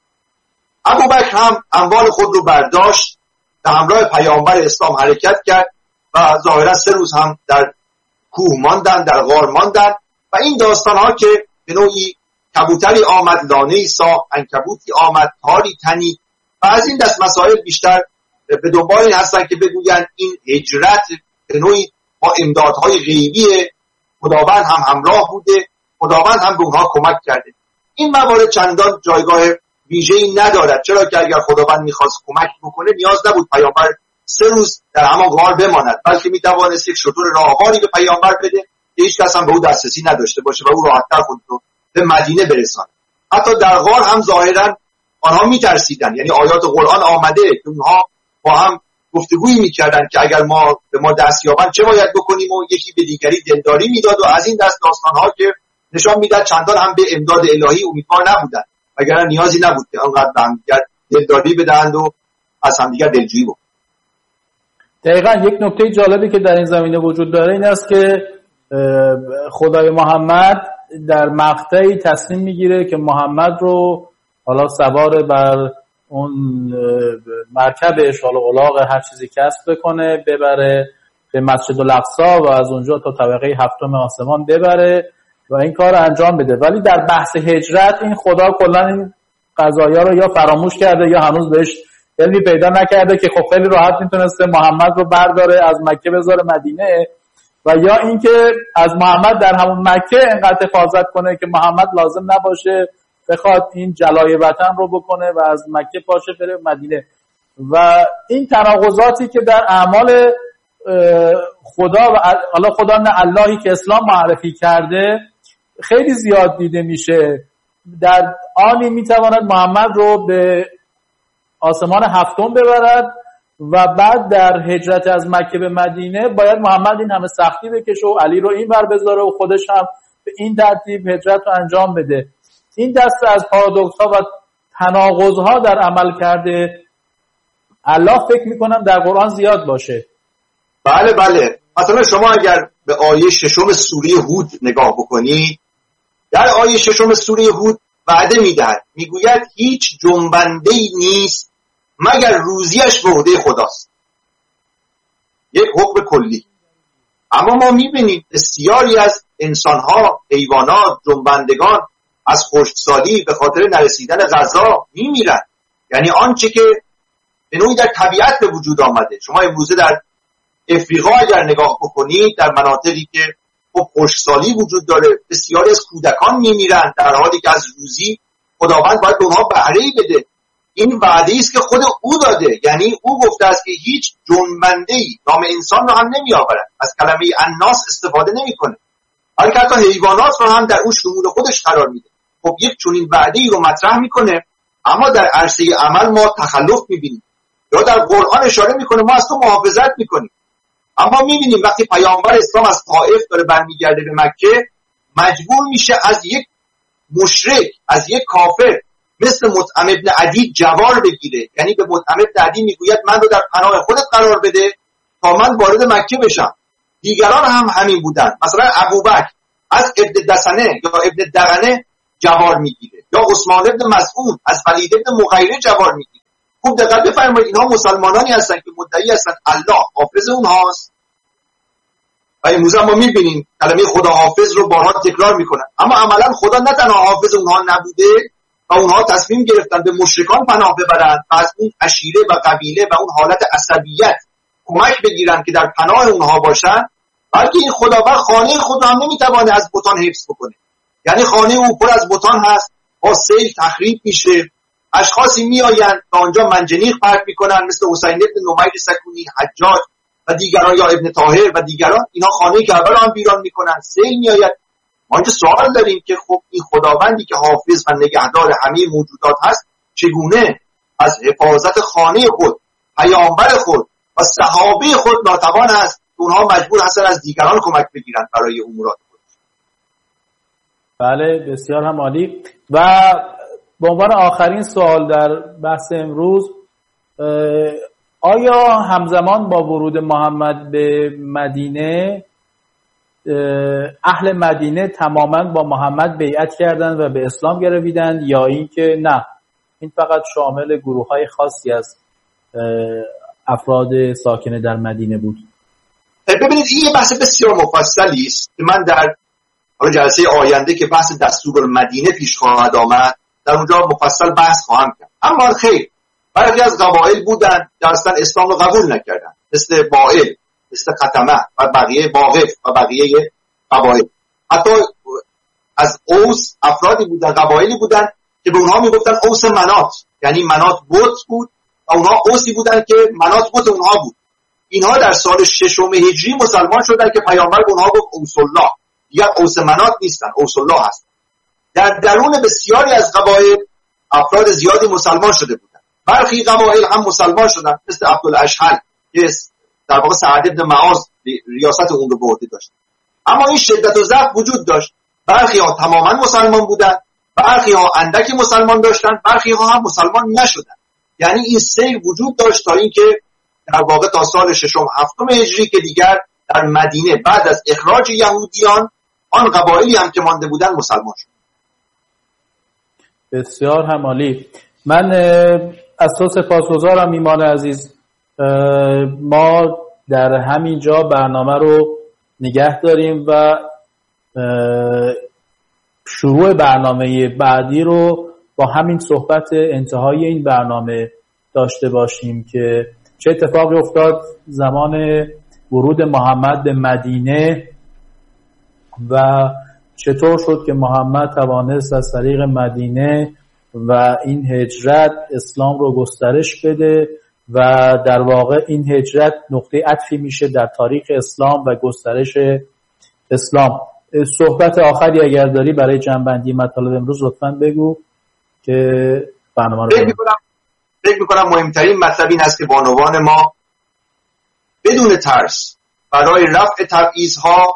ابوبکر هم اموال خود رو برداشت به همراه پیامبر اسلام حرکت کرد و ظاهرا سه روز هم در کوه ماندن، در غار ماندن و این داستان ها که به نوعی کبوتری آمد لانه‌ای ساخت، عنکبوتی آمد تاری تنید و از این دست مسائل بیشتر به دنبال این هستن که بگویند این هجرت به نوعی با امدادهای غیبی خداوند هم همراه بوده، خداوند هم به اونها کمک کرده. این موارد چندان جایگاه ویژه‌ای ندارد، چرا که اگر خداوند می‌خواست کمک بکنه نیاز نبود پیامبر سه روز در همان غار بماند، بلکه می‌توانست یک شتر راهواری به پیامبر بده که هیچ کس هم به او دسترسی نداشته باشه و او راحت‌تر خود رو به مدینه برساند. حتی در غار هم ظاهراً آنها می‌ترسیدند، یعنی آیات قرآن آمده که اونها با هم گفتگویی می‌کردند که اگر ما به ما دست یابند چه باید بکنیم و یکی به دیگری دلداری میداد و از این دست داستان‌ها که نشان میداد چندان هم به امداد الهی امیدوار نبودند، وگرنه نیازی نبود که آنقدر به همدیگر دلداری بدهند و از همدیگر دلجویی بکنند. دقیقاً یک نکته جالبی که در این زمینه وجود داره این است که خدای محمد در مقطعی تصمیم میگیره که محمد رو حالا سوار بر اون مرکبش، حالا الاغ هر چیزی کسب بکنه، ببره به مسجد الاقصی و از اونجا تا طبقه هفتم آسمان ببره و این کار رو انجام بده. ولی در بحث هجرت این خدا کلا این قضایا رو یا فراموش کرده یا هنوز بهش علمی پیدا نکرده که خب خیلی راحت میتونسته محمد رو برداره از مکه بذاره مدینه، و یا اینکه از محمد در همون مکه انقدر حفاظت کنه که محمد لازم نباشه بخواد این جلای وطن رو بکنه و از مکه پاشه بره مدینه. و این تناقضاتی که در اعمال خدا و حالا خدا نه اللهی که اسلام معرفی کرده خیلی زیاد دیده میشه. در آنی میتواند محمد رو به آسمان هفتم ببرد و بعد در هجرت از مکه به مدینه باید محمد این همه سختی بکشه و علی رو این ور بذاره و خودش هم به این ترتیب هجرت رو انجام بده. این دسته از پارادوکس ها و تناقض ها در عمل کرده الله فکر میکنم در قرآن زیاد باشه. بله بله، مثلا شما اگر به آیه ششم سوره هود نگاه بکنید، در آیه ششم سوره هود وعده میدهد، میگوید هیچ جنبنده‌ای نیست مگر روزیش به عهده خداست. یک حکم کلی. اما ما میبینیم بسیاری از انسانها، حیوانات، جنبندگان از خشکسالی به خاطر نرسیدن غذا میمیرن. یعنی آنچه که به نوعی در طبیعت به وجود آمده. شما امروزه در افریقا اگر نگاه بکنید، در مناطقی که خب خشکسالی وجود داره، بسیاری از کودکان میمیرن در حالی که از روزی خداوند باید به اونها بهره‌ای بده. این وعده‌ای است که خود او داده، یعنی او گفته است که هیچ جنبنده‌ای نام انسان رو هم نمیآورد، از کلمه الناس استفاده نمیکنه، بلکه حتی حیوانات رو هم در اون شمول خودش قرار میده. خب یک چنین وعده‌ای رو مطرح میکنه، اما در عرصه عمل ما تخلف میبینیم. یا در قرآن اشاره میکنه ما از تو محافظت میکنیم، اما میبینیم وقتی پیامبر اسلام از طائف داره برمیگرده به مکه، مجبور میشه از یک مشرک، از یک کافر مثل مطعم ابن عدی جوار بگیره. یعنی به مطعم ابن عدی میگوید من رو در پناه خودت قرار بده تا من وارد مکه بشم. دیگران هم همین بودن. مثلا ابوبکر از ابن دسنه یا ابن دغنه جوار میگیره، یا عثمان ابن مسعود از ولید ابن مغیره جوار میگیره. خوب دقت بفرمایید، اینها مسلمانانی هستن که مدعی هستن الله حافظ اونهاست و امروز ما میبینیم کلمه خدا حافظ رو بارها تکرار میکنن، اما عملا خدا نه تنها حافظ اونها نبوده و اونها تصمیم گرفتن به مشرکان پناه ببرن و از اون عشیره و قبیله و اون حالت عصبیت کمک بگیرن که در پناه اونها باشن، بلکه این خداوند خانه خود رو هم نمیتوانه از بتان حفظ بکنه. یعنی خانه او پر از بتان هست، با سیل تخریب میشه، اشخاصی میآیند و آنجا منجنیق پرت میکنن مثل حسین ابن نمیر سکونی، حجاج و دیگران، یا ابن طاهر و دیگران. اینا خانه کعبه رو هم ویران میکنن، سیل میآید. ما اینجا سوال داریم که خب این خداوندی که حافظ و نگهدار همه موجودات هست، چگونه از حفاظت خانه خود، پیامبر خود و صحابه خود ناتوان است؟ اونها مجبور هستن از دیگران کمک بگیرن برای امورات خود. بله، بسیار هم عالی. و به عنوان آخرین سوال در بحث امروز، آیا همزمان با ورود محمد به مدینه اهل مدینه تماما با محمد بیعت کردند و به اسلام گرویدند، یا اینکه نه، این فقط شامل گروه‌های خاصی از افراد ساکن در مدینه بود؟ ببینید این یه بحث بسیار مفصلی است که من در جلسه آینده که بحث دستور مدینه پیش خواهد آمد در اونجا مفصل بحث خواهم کرد. اما خیر، برخی از قبایل بودن که اصلا اسلام رو قبول نکردن، مثل بائل، مثل ختمه و بقیه باقف و بقیه قبایل. حتی از اوس افرادی بودن، قبایلی بودن که به اونها میگفتن اوس منات، یعنی منات بت بود و اونها اوسی بودن که منات بت اونها بود. اینها در سال ششم هجری مسلمان شدن که پیامبر به اونها گفت اوس الله، دیگر اوس منات نیستن، اوس الله هستن. در درون بسیاری از قبایل افراد زیادی مسلمان شده بودن. برخی قبایل هم مسلمان شدن مثل عبدالاشهل که در واقع سعد بن معاذ ریاست اون رو به عهده داشت. اما این شدت و ضعف وجود داشت. برخی ها تماما مسلمان بودن، برخی ها اندکی مسلمان داشتن، برخی ها هم مسلمان نشدن. یعنی این سیر وجود داشت تا اینکه در واقع تا سال ششم هفتم هجری که دیگر در مدینه بعد از اخراج یهودیان آن قبایلی هم که مانده بودن مسلمان شد. بسیار هم عالی. من از تو سپاسگزارم ایمان عزیز. ما در همین جا برنامه رو نگه داریم و شروع برنامه بعدی رو با همین صحبت انتهای این برنامه داشته باشیم که چه اتفاقی افتاد زمان ورود محمد به مدینه و چطور شد که محمد توانست از طریق مدینه و این هجرت اسلام رو گسترش بده و در واقع این هجرت نقطه عطفی میشه در تاریخ اسلام و گسترش اسلام. صحبت آخری اگر داری برای جنبندی مطالب امروز لطفاً بگو که برنامه رو فکر می‌کنم فکر می‌کنم مهمترین مطلب این است که بانوان ما بدون ترس برای رفع تبعیض‌ها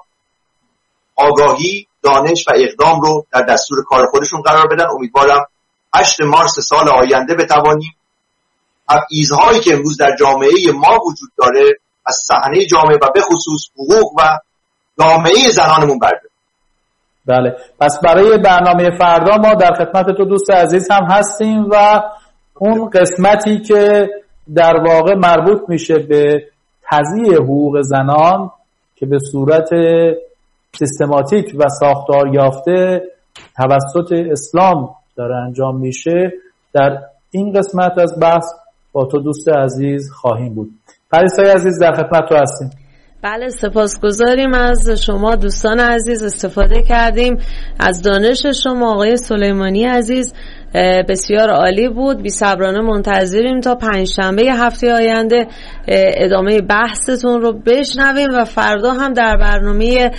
آگاهی، دانش و اقدام رو در دستور کار خودشون قرار بدن. امیدوارم هشت مارس سال آینده بتوانیم تبعیض‌هایی که امروز در جامعه ما وجود داره از صحنه جامعه و به خصوص حقوق و جامعه زنانمون برداریم. بله، پس برای برنامه فردا ما در خدمت تو دوست عزیز هم هستیم و اون قسمتی که در واقع مربوط میشه به تضییع حقوق زنان که به صورت سیستماتیک و ساختار یافته توسط اسلام داره انجام میشه، در این قسمت از بحث با تو دوست عزیز خواهیم بود. پریسای عزیز در خدمت تو هستیم. بله، سپاسگزاریم از شما دوستان عزیز، استفاده کردیم از دانش شما آقای سلیمانی عزیز، بسیار عالی بود. بی صبرانه منتظریم تا پنجشنبه هفته آینده ادامه بحثتون رو بشنویم و فردا هم در برنامه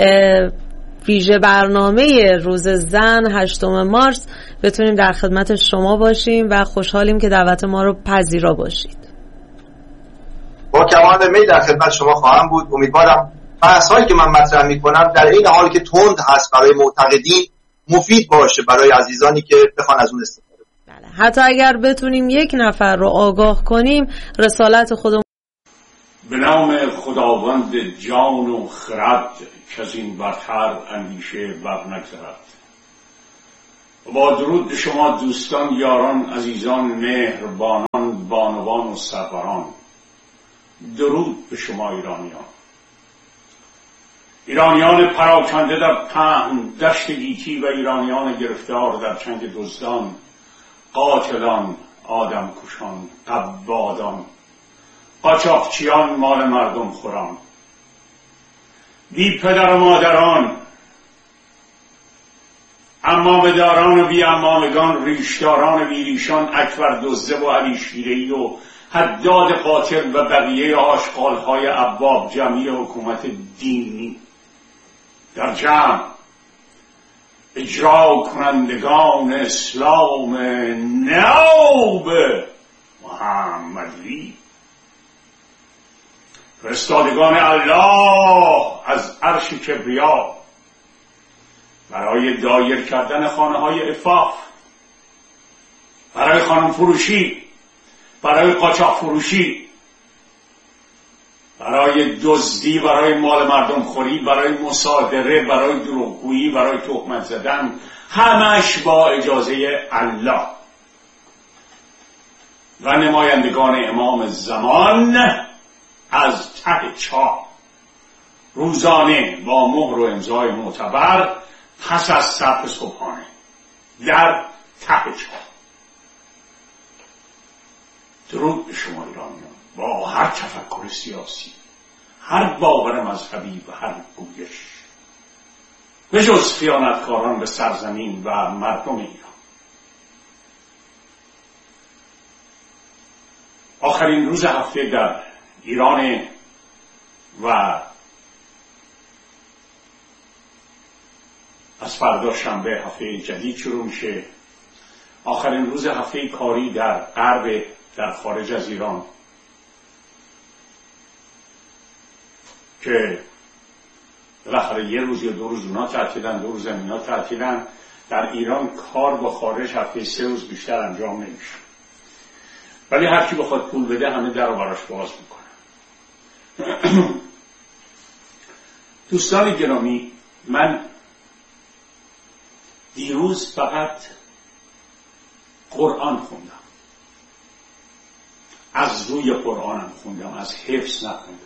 ویژه برنامه روز زن هشتم مارس بتونیم در خدمت شما باشیم و خوشحالیم که دعوت ما رو پذیرا باشید. با کمال میل در خدمت شما خواهم بود. امیدوارم بحث هایی که من مطرح میکنم در این حال که تند هست برای معتقدین مفید باشه برای عزیزانی که بخوان از اون استفاده کنن. بله، حتی اگر بتونیم یک نفر رو آگاه کنیم رسالت خودمون. به نام خداوند جان و خرد که از این برتر اندیشه بر نگذرد. با درود به شما دوستان، یاران، عزیزان، مهربانان، بانوان و سروران. درود به شما ایرانیان، ایرانیان پراکنده در پهن دشت گیتی و ایرانیان گرفتار در چنگ دزدان، قاتلان، آدم کشان، قبادان، قاچاقچیان، مال مردم خوران، بی پدر و مادران، عمامه‌داران و بی عمامگان، ریشداران بی ریشان، اکبر دزده و علی شیره‌ای و حداد قاتل و بقیه آشغال‌های ابواب جمعی حکومت دینی در جمع، اجرا کنندگان اسلام نوب محمدی، فرستادگان الله از عرش کبریا برای دایر کردن خانه های عفاف، برای خانم فروشی، برای قاچاق فروشی، برای دزدی، برای مال مردم خوری، برای مصادره، برای دروغگویی، برای تهمت زدن، همش با اجازه الله و نمایندگان امام زمان از ته چاه روزانه با مهر و امضای معتبر پس از صبح صبحانه در ته چاه. درود به شما ایرانیان، با هر تفکر سیاسی، هر باور مذهبی و هر گویش، به جز خیانتکاران به سرزمین و مردم ایران. آخرین روز هفته در ایران و از فردا شنبه هفته جدید شروع میشه. آخرین روز هفته کاری در غرب، در خارج از ایران، که بالاخره یه روز یا دو روز اونا تعطیلن، دو روز اینا تعطیلن. در ایران کار با خارج هفته سه روز بیشتر انجام نمیشه، ولی هر کی بخواد پول بده همه در رو براش باز میکنه. دوستان گرامی، من دیروز فقط قرآن خوندم، از روی قرآنم خوندم، از حفظ نخوندم.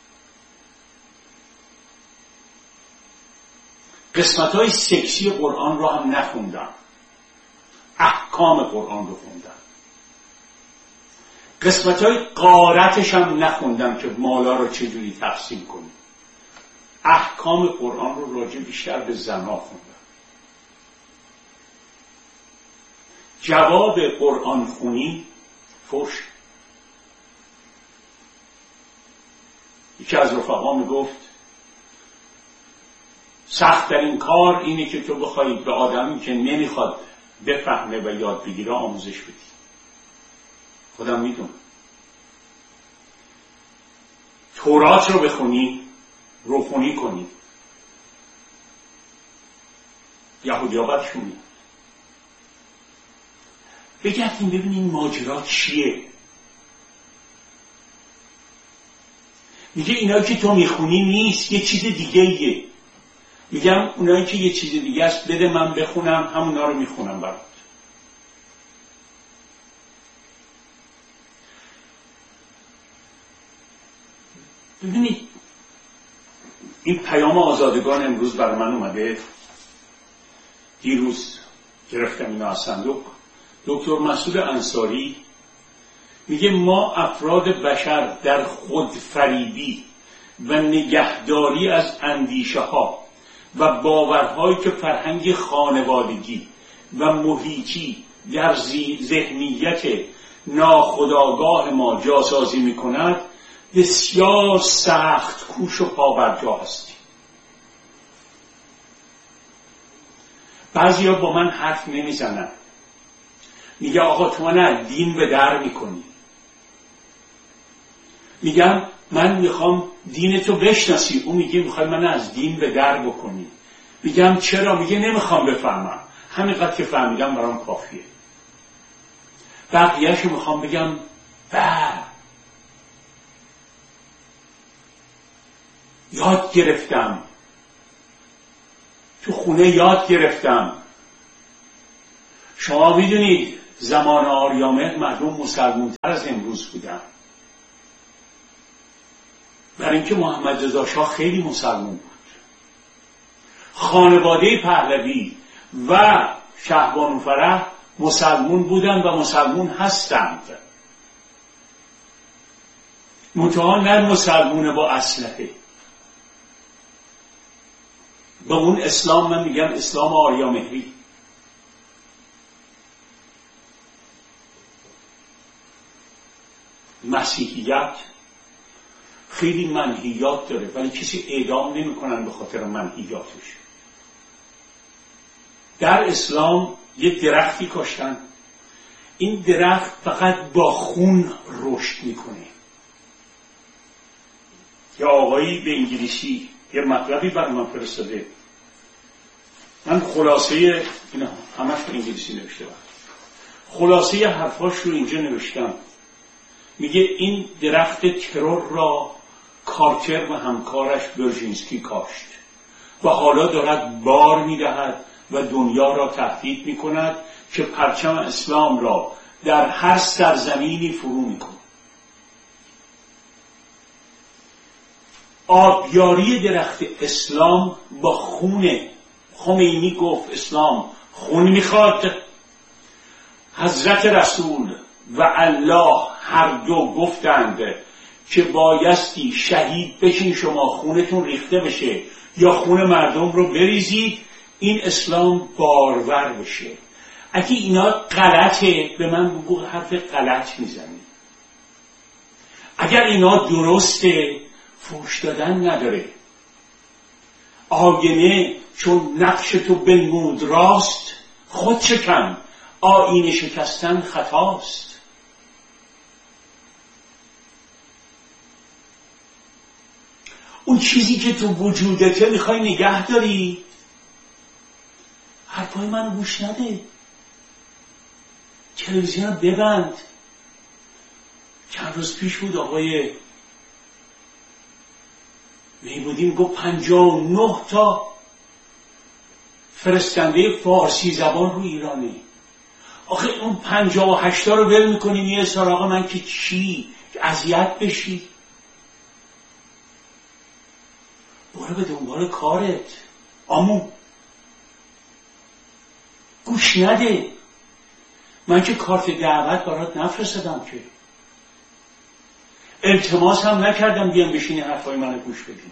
قسمت های سکسی قرآن رو هم نخوندم، احکام قرآن رو خوندم. قسمت های غارتش هم نخوندم که مالا رو چجوری تقسیم کنیم. احکام قرآن رو راجع بیشتر به زنا خوندم. جواب قرآن خونی فحش. یکی از رفقا میگفت سخت‌ترین کار اینه که تو بخوای به آدمی که نمیخواد بفهمه و یاد بگیره آموزش بدی. خودم میدونم. تورات رو بخونی، روخونی کنی، یهودی‌ها بدشون میاد. بگردیم ببینیم ماجرا چیه. میگه اینا که تو میخونی نیست، یه چیز دیگه ایه. میگم اونایی که یه چیز دیگه است بده من بخونم، همونا رو میخونم برات. ببینید این پیام آزادگان امروز برای من اومده، دیروز گرفتم اینو از صندوق. دکتر مسعود انصاری میگه ما افراد بشر در خودفریبی و نگهداری از اندیشه ها و باورهایی که فرهنگ خانوادگی و محیطی در ذهنیت ناخودآگاه ما جاسازی میکند بسیار سخت کوش و پابرجا هستیم. بعضی ها با من حرف نمیزنن، میگه آقا تو من دین به در میکنی. میگم من میخوام دین تو بشناسی، اون میگه میخوای من از دین به در بکنی. میگم چرا؟ میگه نمیخوام بفهمم، همینقدر که فهمیدم برام کافیه. بقیه‌شو میخوام بگم. بعد یاد گرفتم، تو خونه یاد گرفتم. شما میدونید زمان آریامهر مردم مسلمان‌تر از امروز بودن، برای اینکه محمد رضا شاه خیلی مسلمان بود. خانواده پهلوی و شهبانوفرح مسلمون بودن و مسلمون هستند، منتها نه مسلمونه با اسلحه. با اون اسلام من میگم اسلام آریامهری. مسیحیت خیلی منهیات داره ولی کسی اعدام نمی کنن به خاطر منهیاتش. در اسلام یک درختی کاشتن، این درخت فقط با خون رشد میکنه. یه آقایی به انگلیسی یه مطلبی برای من فرستاده، من خلاصه اینا همش به انگلیسی نوشته بود، خلاصه حرفاش رو اینجا نوشتم. میگه این درخت ترور را کارتر و همکارش برژینسکی کاشت و حالا دارد بار میدهد و دنیا را تهدید میکند که پرچم اسلام را در هر سرزمینی فرو میکند. آبیاری درخت اسلام با خونه. خمینی گفت اسلام خون میخواد. حضرت رسول و الله هر دو گفتند که بایستی شهید بشین شما، خونتون ریخته بشه یا خون مردم رو بریزید، این اسلام بارور بشه. اگه اینا غلطه به من بگو حرف غلط میزنی. اگر اینا درسته فوش دادن نداره. آینه چون نقش تو بنمود راست، خود شکن آینه شکستن خطاست. اون چیزی که تو وجودته میخوای نگه داری، حرفای من گوش نده، تلویزیون ببند. چند روز پیش بود آقای میبودیم گفت پنجاه و نه تا فرستنده فارسی زبان رو ایرانی. آخه اون پنجاه و هشت تا رو ول میکنی میه سراغ من که چی؟ اذیت بشی؟ برو به دنبال کارت، آمو گوش نده. من که کارت دعوت برات نفرستادم که، التماس هم نکردم بیان بشینی حرفای منو گوش بدین.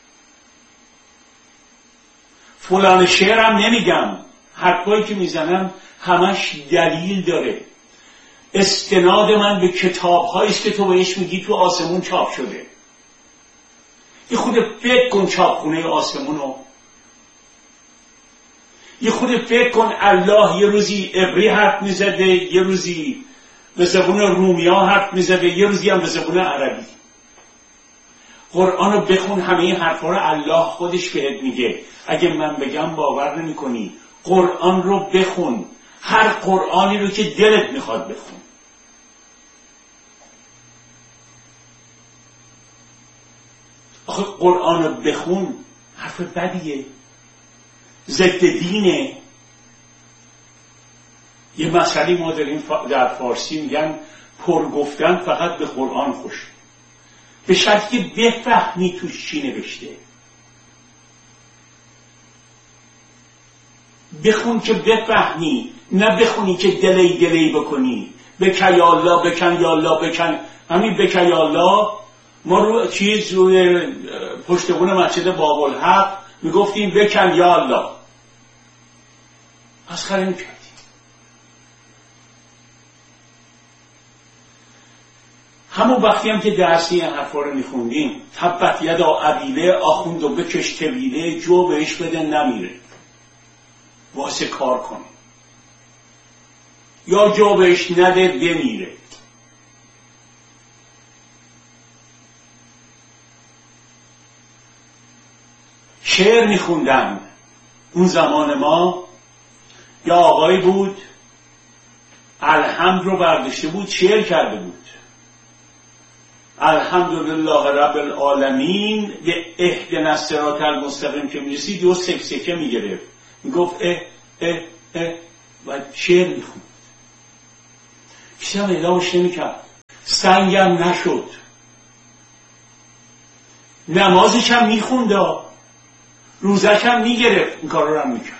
فلان شعرم نمیگم، حرفایی که میزنم همش دلیل داره. استناد من به کتاب‌هایی است که تو بهش میگی تو آسمون چاپ شده. یه خود فکر کن چاپخونه آسمونو. یه خود فکر کن الله یه روزی عبری حرف میزده، یه روزی به زبون رومیا حرف میزده، یه روزی هم به زبون عربی. قرآن رو بخون، همه این حرفا رو الله خودش بهت میگه. اگه من بگم باور نمی کنی، قرآن رو بخون، هر قرآنی رو که دلت میخواد بخون. آخه قرآن رو بخون حرف بدیه، ضد دینه. یه مسئله ما داریم در فارسی میگن پر گفتن فقط به قرآن خوش، به شرطی که بفهمی توش چی نوشته. بخون که بفهمی، نه بخونی که دلی دلی بکنی. بکن یا الله، بکن یا الله، بکن. همین بکن یا الله ما رو چیز روی پشتبون مسجد بابالحق میگفتیم بکن یا الله، مسخره میکردیم. همون وقتی هم که درسی این حرفا رو میخوندیم، تبت یدا ابیله آخوند و بکش طویله، جو بهش بده نمیره، واسه کار کن، یا جو بهش نده بمیره. شعر میخوندن اون زمان ما. یا آقایی بود الحمد رو برداشته بود شعر کرده بود. الحمدلله رب العالمین به اهدنا الصراط المستقیم که میرسید یه سکسکه میگرفت، میگفت اه اه اه و شعر میخوند. کسی هم ادامش نمیکرد. سنگم نشد. نمازش هم میخوند، روزش هم میگرفت، این کار رو هم میکرد.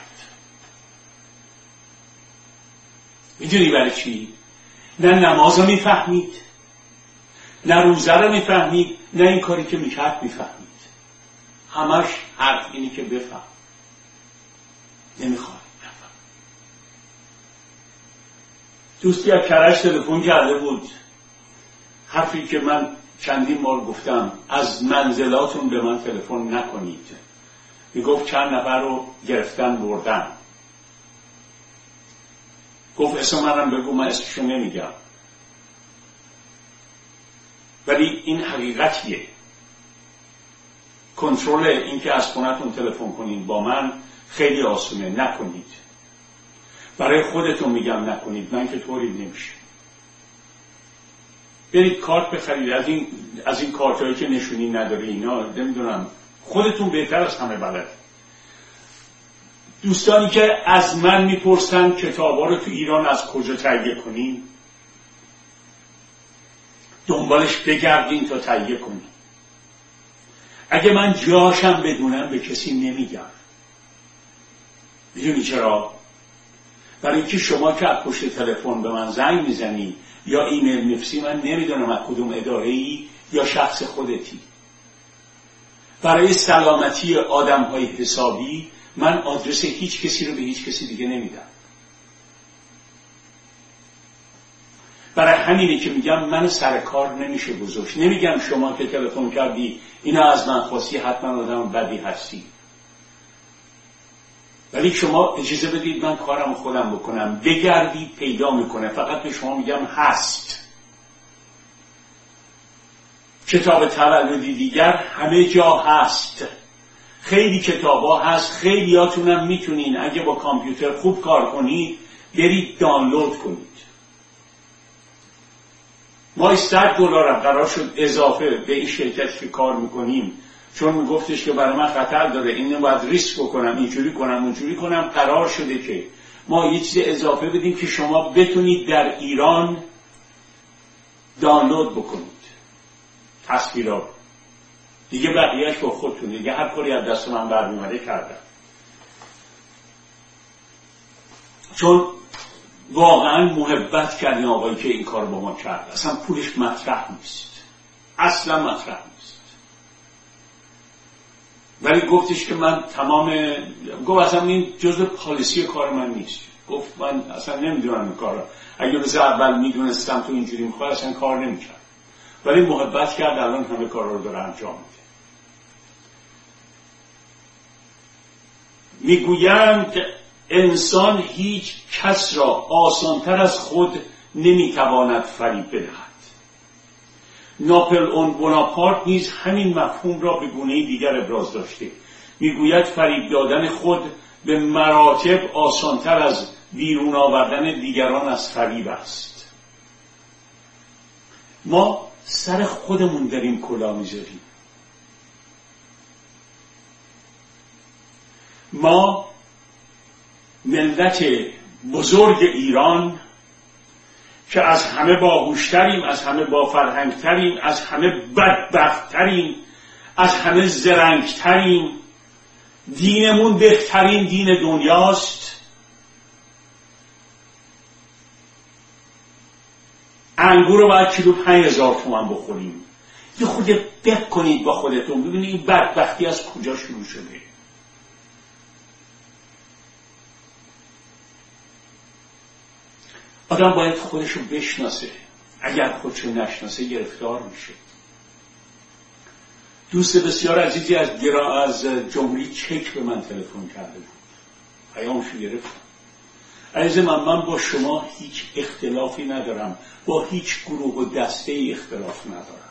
میدونی برای چی؟ نه نماز رو میفهمید، نه روزه رو میفهمید، نه این کاری که میکرد میفهمید. همش حرف اینی که بفهم. نمیخواد نفهم. دوستی از کرج تلفن کرده بود، حرفی که من چندین بار گفتم، از منزلاتون به من تلفن نکنید. میگفت چند نفر رو گرفتن بردن. گفت اسم منم بگو، من اسمشو نمیگم. ولی این حقیقتیه. کنترل این که از خونتون تلفن کنید با من خیلی آسونه، نکنید. برای خودتون میگم نکنید، من که طوری نمیشه. برید کارت بخرید، از این از این کارتایی که نشونی نداره اینا، نمیدونم، خودتون بهتر از همه بلد. دوستانی که از من میپرسن کتابا رو تو ایران از کجا تهیه کنیم، دنبالش بگردین تا تهیه کنین. اگه من جاشم بدونم به کسی نمیگم. میدونی چرا؟ برای اینکه شما که از پشت تلفن به من زنگ میزنی یا ایمیل میفرستی، من نمیدونم از کدوم اداره‌ای یا شخص خودتی. برای سلامتی آدم‌های حسابی من آدرس هیچ کسی رو به هیچ کسی دیگه نمیدم. برای همینه که میگم منو سر کار نمیشه گذاشت. نمیگم شما که تلفن کردی اینا از من خواستی حتما آدم بدی هستی. ولی شما اجازه بدید من کارم خودم بکنم. بگردید پیدا میکنه. فقط به شما میگم هست. کتاب تولدی دیگر همه جا هست. خیلی کتابا هست. خیلیاتونم میتونین اگه با کامپیوتر خوب کار کنید برید دانلود کنید. ما صد دلار قرار شد اضافه به این شرکت که کار میکنیم، چون میگفتش که برای من خطر داره، اینو باید ریسک بکنم، اینجوری کنم اونجوری کنم، قرار شده که ما یه چیز اضافه بدیم که شما بتونید در ایران دانلود بکنید تصویرات. دیگه بقیهش با خودتون، دیگه هر کاری از دست من برمی‌آمده کردم. چون واقعا محبت کردین آقایی که این کار با ما کرد. اصلا پولش مطرح نیست، اصلا مطرح نیست. ولی گفتش که من تمام، گفت اصلا این جزء پالیسی کار من نیست. گفت من اصلا نمیدونم این کار را. اگه روز اول میدونستم تو اینجوری میخواد اصلا کار نمیکرد. ولی محبت کرد، الان همه کار رو داره انجام میده. میگویم که انسان هیچ کس را آسانتر از خود نمیتواند فریب بدهد. ناپلئون بوناپارت نیز همین مفهوم را به گونه‌ای دیگر ابراز داشته. میگوید فریب دادن خود به مراتب آسانتر از بیرون آوردن دیگران از فریب است. ما سر خودمون داریم کلا میذاریم. ما ملت بزرگ ایران که از همه باهوشتریم، از همه بافرهنگتریم، از همه بدبختتریم، از همه زرنگتریم، دینمون بهترین دین دنیاست، انگور رو باید کیلو پنج هزار تومن بخوریم. یه خود فکر کنید با خودتون ببینید این بدبختی از کجا شروع شده. آدم باید خودشو بشناسه. اگر خودشو نشناسه گرفتار میشه. دوست بسیار عزیزی از گرا از جمهوری چک به من تلفن کرده بود. پیامشو گرفتم. عزیز من، من با شما هیچ اختلافی ندارم. با هیچ گروه و دسته ای اختلاف ندارم.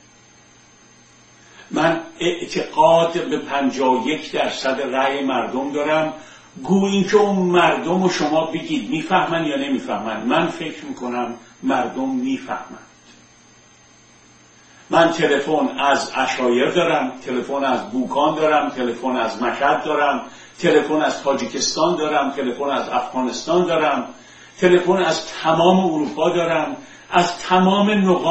من اعتقاد به پنجاه و یک درصد رأی مردم دارم. گویی که اون مردم رو شما بگید میفهمن یا نمیفهمن. من فکر میکنم مردم میفهمند. من تلفن از عشایر دارم، تلفن از بوکان دارم، تلفن از مشهد دارم، تلفن از تاجیکستان دارم، تلفن از افغانستان دارم، تلفن از تمام اروپا دارم، از تمام نقاط